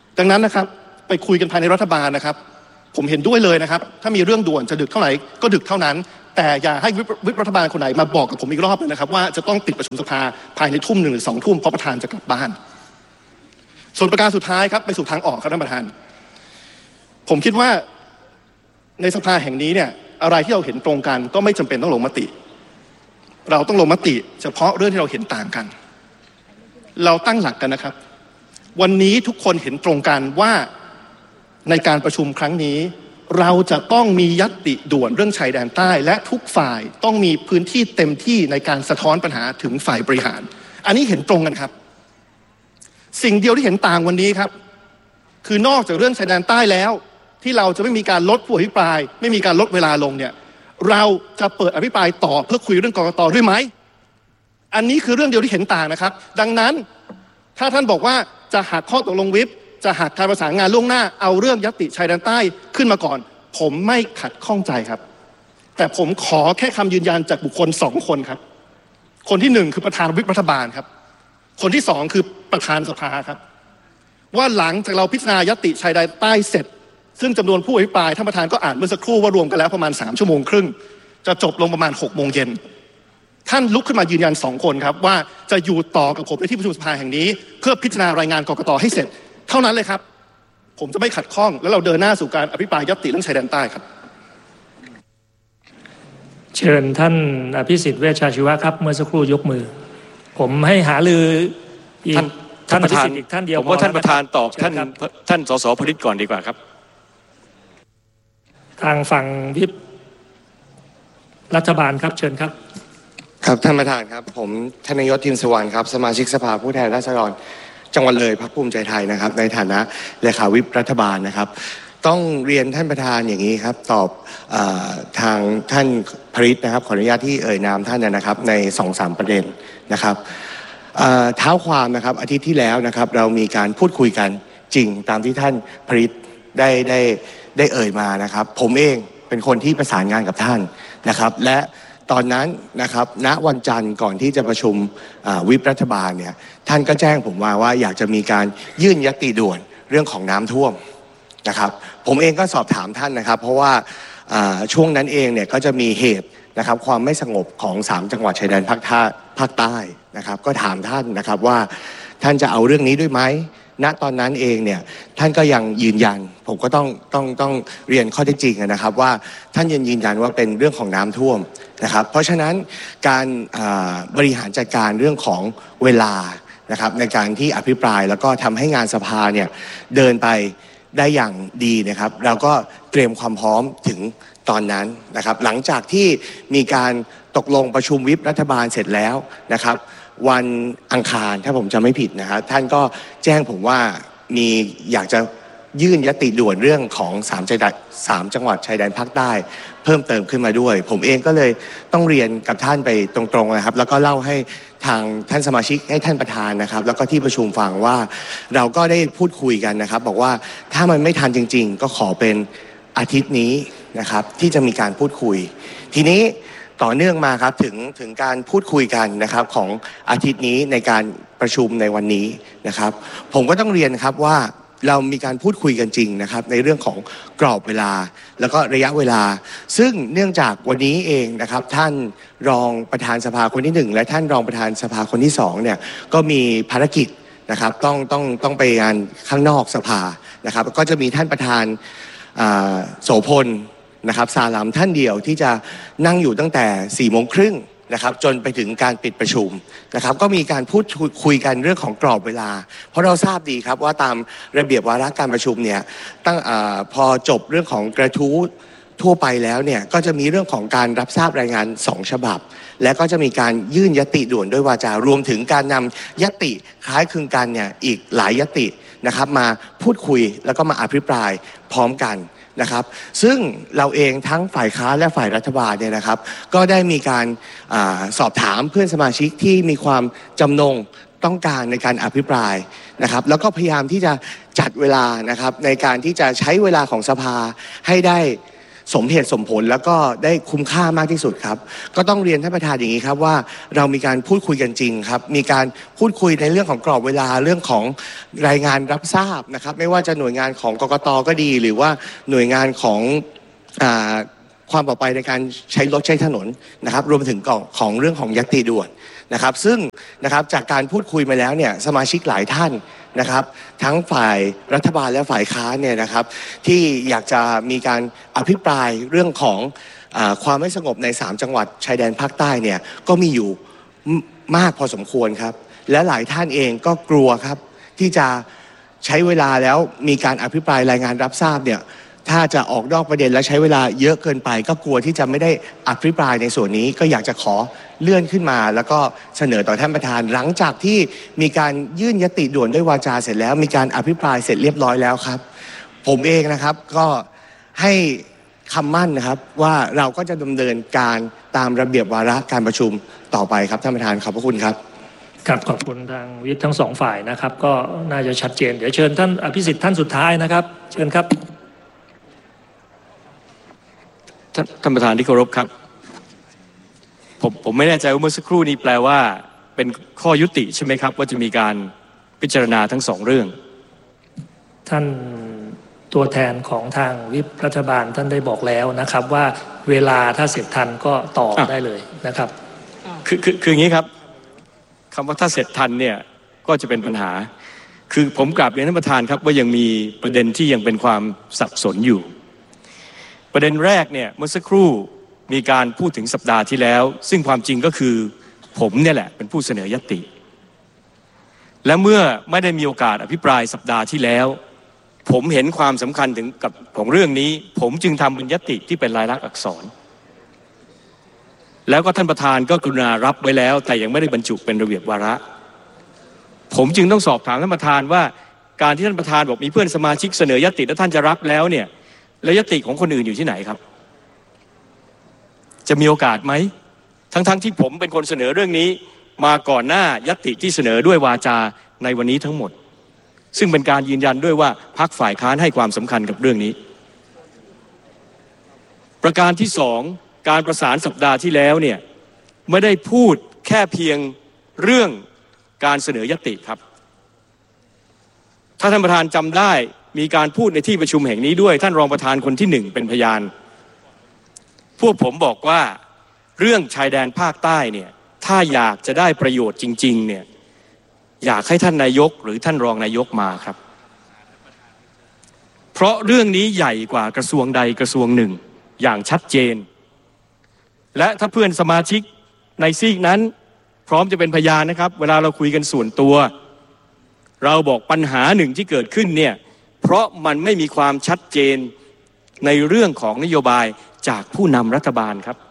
ดังนั้นนะครับไปคุยกันภายในรัฐบาลนะครับผมเห็นด้วยเลยนะครับถ้ามีเรื่องด่วนจะดึกเท่าไหร่ก็ดึกเท่านั้นแต่อย่าให้วิปรัฐบาลคนไหนมาบอกกับผมอีกรอบเลยนะครับว่าจะต้องปิดประชุมสภาภายในทุ่มหนึ่งหรือสองทุ่มเพราะประธานจะกลับบ้านส่วนประการสุดท้ายครับไปสู่ทางออกครับท่านประธานผมคิดว่าในสภาแห่งนี้เนี่ยอะไรที่เราเห็นตรงกันก็ไม่จำเป็นต้องลงมติเราต้องลงมติเฉพาะเรื่องที่เราเห็นต่างกันเราตั้งหลักกันนะครับวันนี้ทุกคนเห็นตรงกันว่าในการประชุมครั้งนี้เราจะต้องมีญัตติด่วนเรื่องชายแดนใต้และทุกฝ่ายต้องมีพื้นที่เต็มที่ในการสะท้อนปัญหาถึงฝ่ายบริหารอันนี้เห็นตรงกันครับสิ่งเดียวที่เห็นต่างวันนี้ครับคือนอกจากเรื่องชายแดนใต้แล้วที่เราจะไม่มีการลดผู้อภิปรายไม่มีการลดเวลาลงเนี่ยเราจะเปิดอภิปรายต่อเพื่อคุยเรื่องกกต.ด้วยไหมอันนี้คือเรื่องเดียวที่เห็นต่างนะครับดังนั้นถ้าท่านบอกว่าจะหักข้อตกลงวิปจะหักการประสานงานล่วงหน้าเอาเรื่องญัตติชายแดนใต้ขึ้นมาก่อนผมไม่ขัดข้องใจครับแต่ผมขอแค่คำยืนยันจากบุคคลสองคนครับคนที่หนึ่งคือประธานวิปรัฐบาลครับคนที่สองคือประธานสภาครับว่าหลังจากเราพิจารณาญัตติชายแดนใต้เสร็จซึ่งจำนวนผู้อภิปรายท่านประธานก็อ่านเมื่อสักครู่ว่ารวมกันแล้วประมาณสามชั่วโมงครึ่งจะจบลงประมาณหกโมงเย็นท่านลุกขึ้นมายืนยันสองคนครับว่าจะอยู่ต่อกับผมในที่ประชุมสภาแห่งนี้เพื่อพิจารณารายงานกกต.ให้เสร็จเท่านั้นเลยครับผมจะไม่ขัดข้องแล้วเราเดินหน้าสู่การอภิปรายญัตติเรื่องชายแดนใต้ครับเชิญท่านอภิสิทธิ์เวชชาชีวะครับเมื่อสักครู่ยกมือผมให้หาลืออีกท่านประธานอีกท่านเดียวผมว่าท่านประธานตอบท่านท่านสสพฤทธิ์ก่อนดีกว่าครับทางฝั่งวิปรัฐบาลครับเชิญครับครับท่านประธานครับผมธนยศทิมสุวรรณครับสมาชิกสภาผู้แทนราษฎรจังหวัดเลยพรรคภูมิใจไทยนะครับในฐานะเลขาวิปรัฐบาลนะครับต้องเรียนท่านประธานอย่างนี้ครับตอบอทางท่านพฤทธิ์นะครับขออนุญาตที่เอ่ยนามท่านนะครับใน สองสาม ประเด็นนะครับเท้าความนะครับอาทิตย์ที่แล้วนะครับเรามีการพูดคุยกันจริงตามที่ท่านพฤทธิ์ได้ได้ได้เอ่ยมานะครับผมเองเป็นคนที่ประสานงานกับท่านนะครับและตอนนั้นนะครับณวันจันทร์ก่อนที่จะประชุมวิปรัฐบาลเนี่ยท่านก็แจ้งผมมาว่าอยากจะมีการยื่นญัตติด่วนเรื่องของน้ำท่วมนะครับผมเองก็สอบถามท่านนะครับเพราะว่าช่วงนั้นเองเนี่ยก็จะมีเหตุนะครับความไม่สงบของสามจังหวัดชายแดนภาคภาคใต้นะครับก็ถามท่านนะครับว่าท่านจะเอาเรื่องนี้ด้วยไหมณตอนนั้นเองเนี่ยท่านก็ยังยืนยันผมก็ต้องต้องต้องเรียนข้อเท็จจริงนะครับว่าท่านยังยืนยันว่าเป็นเรื่องของน้ำท่วมนะครับเพราะฉะนั้นการบริหารจัดการเรื่องของเวลานะครับในการที่อภิปรายแล้วก็ทำให้งานสภาเนี่ยเดินไปได้อย่างดีนะครับเราก็เตรียมความพร้อมถึงตอนนั้นนะครับหลังจากที่มีการตกลงประชุมวิปรัฐบาลเสร็จแล้วนะครับวันอังคารถ้าผมจำไม่ผิดนะครับท่านก็แจ้งผมว่ามีอยากจะยื่นญัตติด่วนเรื่องของสามจังหวัดสามจังหวัดชายแดนภาคใต้เพิ่มเติมขึ้นมาด้วยผมเองก็เลยต้องเรียนกับท่านไปตรงๆนะครับแล้วก็เล่าให้ทางท่านสมาชิกให้ท่านประธานนะครับแล้วก็ที่ประชุมฟังว่าเราก็ได้พูดคุยกันนะครับบอกว่าถ้ามันไม่ทันจริงๆก็ขอเป็นอาทิตย์นี้นะครับที่จะมีการพูดคุยทีนี้ต่อเนื่องมาครับถึงถึงการพูดคุยกันนะครับของอาทิตย์นี้ในการประชุมในวันนี้นะครับผมก็ต้องเรียนครับว่าเรามีการพูดคุยกันจริงนะครับในเรื่องของกรอบเวลาแล้วก็ระยะเวลาซึ่งเนื่องจากวันนี้เองนะครับท่านรองประธานสภาคนที่หนึ่งและท่านรองประธานสภาคนที่สองเนี่ยก็มีภารกิจนะครับต้องต้องต้องไปงานข้างนอกสภานะครับก็จะมีท่านประธานโสพลนะครับสาลามท่านเดียวที่จะนั่งอยู่ตั้งแต่สี่โมงครึ่งนะครับจนไปถึงการปิดประชุมนะครับก็มีการพูดคุยกันเรื่องของกรอบเวลาเพราะเราทราบดีครับว่าตามระเบียบวาระการประชุมเนี่ยตั้งอพอจบเรื่องของกระทู้ทั่วไปแล้วเนี่ยก็จะมีเรื่องของการรับทราบรายงานสองฉบับและก็จะมีการยื่นญัตติด่วนด้วยวาจารวมถึงการนำญัตติคล้ายคลึงกันเนี่ยอีกหลายญัตตินะครับมาพูดคุยแล้วก็มาอภิปรายพร้อมกันนะครับซึ่งเราเองทั้งฝ่ายค้านและฝ่ายรัฐบาลเนี่ยนะครับก็ได้มีการอาสอบถามเพื่อนสมาชิกที่มีความจำนงต้องการในการอภิปรายนะครับแล้วก็พยายามที่จะจัดเวลานะครับในการที่จะใช้เวลาของสภาให้ได้สมเหตุสมผลแล้วก็ได้คุ้มค่ามากที่สุดครับก็ต้องเรียนท่านประธานอย่างนี้ครับว่าเรามีการพูดคุยกันจริงครับมีการพูดคุยในเรื่องของกรอบเวลาเรื่องของรายงานรับทราบนะครับไม่ว่าจะหน่วยงานของกกต.ก็ดีหรือว่าหน่วยงานของอ่าความปลอดภัยในการใช้รถใช้ถนนนะครับรวมถึงของเรื่องของญัตติด่วนนะครับซึ่งนะครับจากการพูดคุยมาแล้วเนี่ยสมาชิกหลายท่านนะครับทั้งฝ่ายรัฐบาลและฝ่ายค้านเนี่ยนะครับที่อยากจะมีการอภิปรายเรื่องของอ่าความไม่สงบในสามจังหวัดชายแดนภาคใต้เนี่ยก็มีอยู่มากพอสมควรครับและหลายท่านเองก็กลัวครับที่จะใช้เวลาแล้วมีการอภิปรายรายงานรับทราบเนี่ยถ้าจะออกนอกประเด็นและใช้เวลาเยอะเกินไปก็กลัวที่จะไม่ได้อภิปรายในส่วนนี้ก็อยากจะขอเลื่อนขึ้นมาแล้วก็เสนอต่อท่านประธานหลังจากที่มีการยื่นญัตติด่วนด้วยวาจาเสร็จแล้วมีการอภิปรายเสร็จเรียบร้อยแล้วครับผมเองนะครับก็ให้คำมั่นนะครับว่าเราก็จะดำเนินการตามระเบียบวาระการประชุมต่อไปครับท่านประธานขอบพระคุณครับครับขอบคุณทางวิปทั้งสองฝ่ายนะครับก็น่าจะชัดเจนเดี๋ยวเชิญท่านอภิสิทธิ์ท่านสุดท้ายนะครับเชิญครับท่านประธานที่เคารพครับผมผมไม่แน่ใจว่าเมื่อสักครู่นี้แปลว่าเป็นข้อยุติใช่ไหมครับว่าจะมีการพิจารณาทั้งสองเรื่องท่านตัวแทนของทางวิปรัฐบาลท่านได้บอกแล้วนะครับว่าเวลาถ้าเสร็จทันก็ต่อได้เลยนะครับคือคือคืออย่างนี้ครับคำว่าถ้าเสร็จทันเนี่ยก็จะเป็นปัญหาคือผมกราบเรียนท่านประธานครับว่ายังมีประเด็นที่ยังเป็นความสับสนอยู่ประเด็นแรกเนี่ยเมื่อสักครู่มีการพูดถึงสัปดาห์ที่แล้วซึ่งความจริงก็คือผมเนี่ยแหละเป็นผู้เสนอญัตติและเมื่อไม่ได้มีโอกาสอภิปรายสัปดาห์ที่แล้วผมเห็นความสำคัญถึงกับของเรื่องนี้ผมจึงทำเป็นญัตติที่เป็นลายลักษณ์อักษรแล้วก็ท่านประธานก็กรุณารับไว้แล้วแต่ยังไม่ได้บรรจุเป็นระเบียบวาระผมจึงต้องสอบถามท่านประธานว่าการที่ท่านประธานบอกมีเพื่อนสมาชิกเสนอญัตติแล้วท่านจะรับแล้วเนี่ยแล้วญัตติของคนอื่นอยู่ที่ไหนครับจะมีโอกาสไหมทั้งๆ ท, ที่ผมเป็นคนเสนอเรื่องนี้มาก่อนหน้าญัตติที่เสนอด้วยวาจาในวันนี้ทั้งหมดซึ่งเป็นการยืนยันด้วยว่าพรรคฝ่ายค้านให้ความสำคัญกับเรื่องนี้ประการที่สองการประสานสัปดาห์ที่แล้วเนี่ยไม่ได้พูดแค่เพียงเรื่องการเสนอญัตติครับถ้าท่านประธานจำได้มีการพูดในที่ประชุมแห่งนี้ด้วยท่านรองประธานคนที่หนึ่งเป็นพยานพวกผมบอกว่าเรื่องชายแดนภาคใต้เนี่ยถ้าอยากจะได้ประโยชน์จริงๆเนี่ยอยากให้ท่านนายกหรือท่านรองนายกมาครับเพราะเรื่องนี้ใหญ่กว่ากระทรวงใดกระทรวงหนึ่งอย่างชัดเจนและถ้าเพื่อนสมาชิกในซีกนั้นพร้อมจะเป็นพยานนะครับเวลาเราคุยกันส่วนตัวเราบอกปัญหาหนึ่งที่เกิดขึ้นเนี่ยเพราะมันไม่มีความชัดเจนในเรื่องของนโยบายจากผู้นำรัฐบาลครับ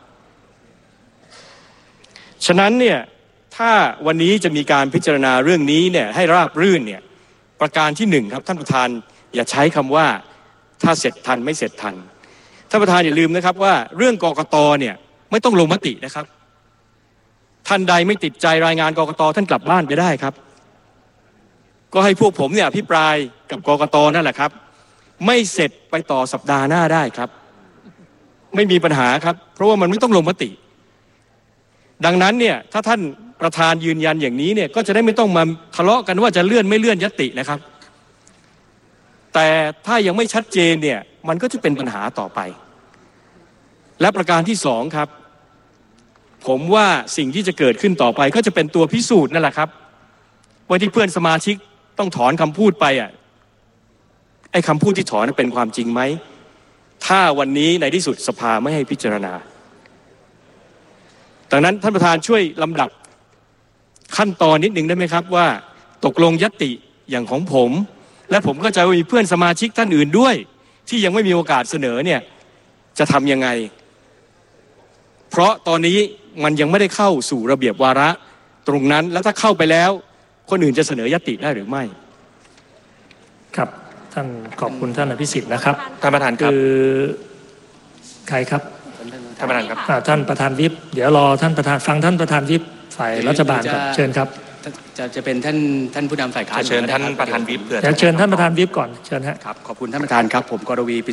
ฉะนั้นเนี่ยถ้าวันนี้จะมีการพิจารณาเรื่องนี้เนี่ยให้ราบรื่นเนี่ยประการที่หนึ่งครับท่านประธานอย่าใช้คำว่าถ้าเสร็จทันไม่เสร็จทันท่านประธานอย่าลืมนะครับว่าเรื่องกกต.เนี่ยไม่ต้องลงมตินะครับท่านใดไม่ติดใจรายงานกกต.ท่านกลับบ้านไปได้ครับก็ให้พวกผมเนี่ยอภิปรายกับกกต.นั่นแหละครับไม่เสร็จไปต่อสัปดาห์หน้าได้ครับไม่มีปัญหาครับเพราะว่ามันไม่ต้องลงมติดังนั้นเนี่ยถ้าท่านประธานยืนยันอย่างนี้เนี่ยก็จะได้ไม่ต้องมาทะเลาะกันว่าจะเลื่อนไม่เลื่อนญัตตินะครับแต่ถ้ายังไม่ชัดเจนเนี่ยมันก็จะเป็นปัญหาต่อไปและประการที่สองครับผมว่าสิ่งที่จะเกิดขึ้นต่อไปก็จะเป็นตัวพิสูจน์นั่นแหละครับว่าที่เพื่อนสมาชิกต้องถอนคำพูดไปอ่ะไอ้คำพูดที่ถอนนั้นเป็นความจริงไหมถ้าวันนี้ในที่สุดสภาไม่ให้พิจารณาดังนั้นท่านประธานช่วยลำดับขั้นตอนนิดหนึ่งได้ไหมครับว่าตกลงญัตติอย่างของผมและผมเข้าใจว่ามีเพื่อนสมาชิกท่านอื่นด้วยที่ยังไม่มีโอกาสเสนอเนี่ยจะทำยังไงเพราะตอนนี้มันยังไม่ได้เข้าสู่ระเบียบวาระตรงนั้นแล้วถ้าเข้าไปแล้วคนอื่นจะเสนอญัตติได้หรือไม่ครับท่านขอบคุณท่านอภิสิทธิ์นะครับท่านประธานครับคือใครครับท่านประธานครับท่านประธานวิปเดี๋ยวรอท่านประธานฟังท่านประธานวิปฝ่ายรัฐบาลครับเชิญครับจะจะเป็นท่านท่านผู้นำฝ่ายค้านเชิญท่านประธานวิปเผื่อเชิญท่านประธานวิปก่อนเชิญฮะครับขอบคุณท่านประธานครับผมกรวี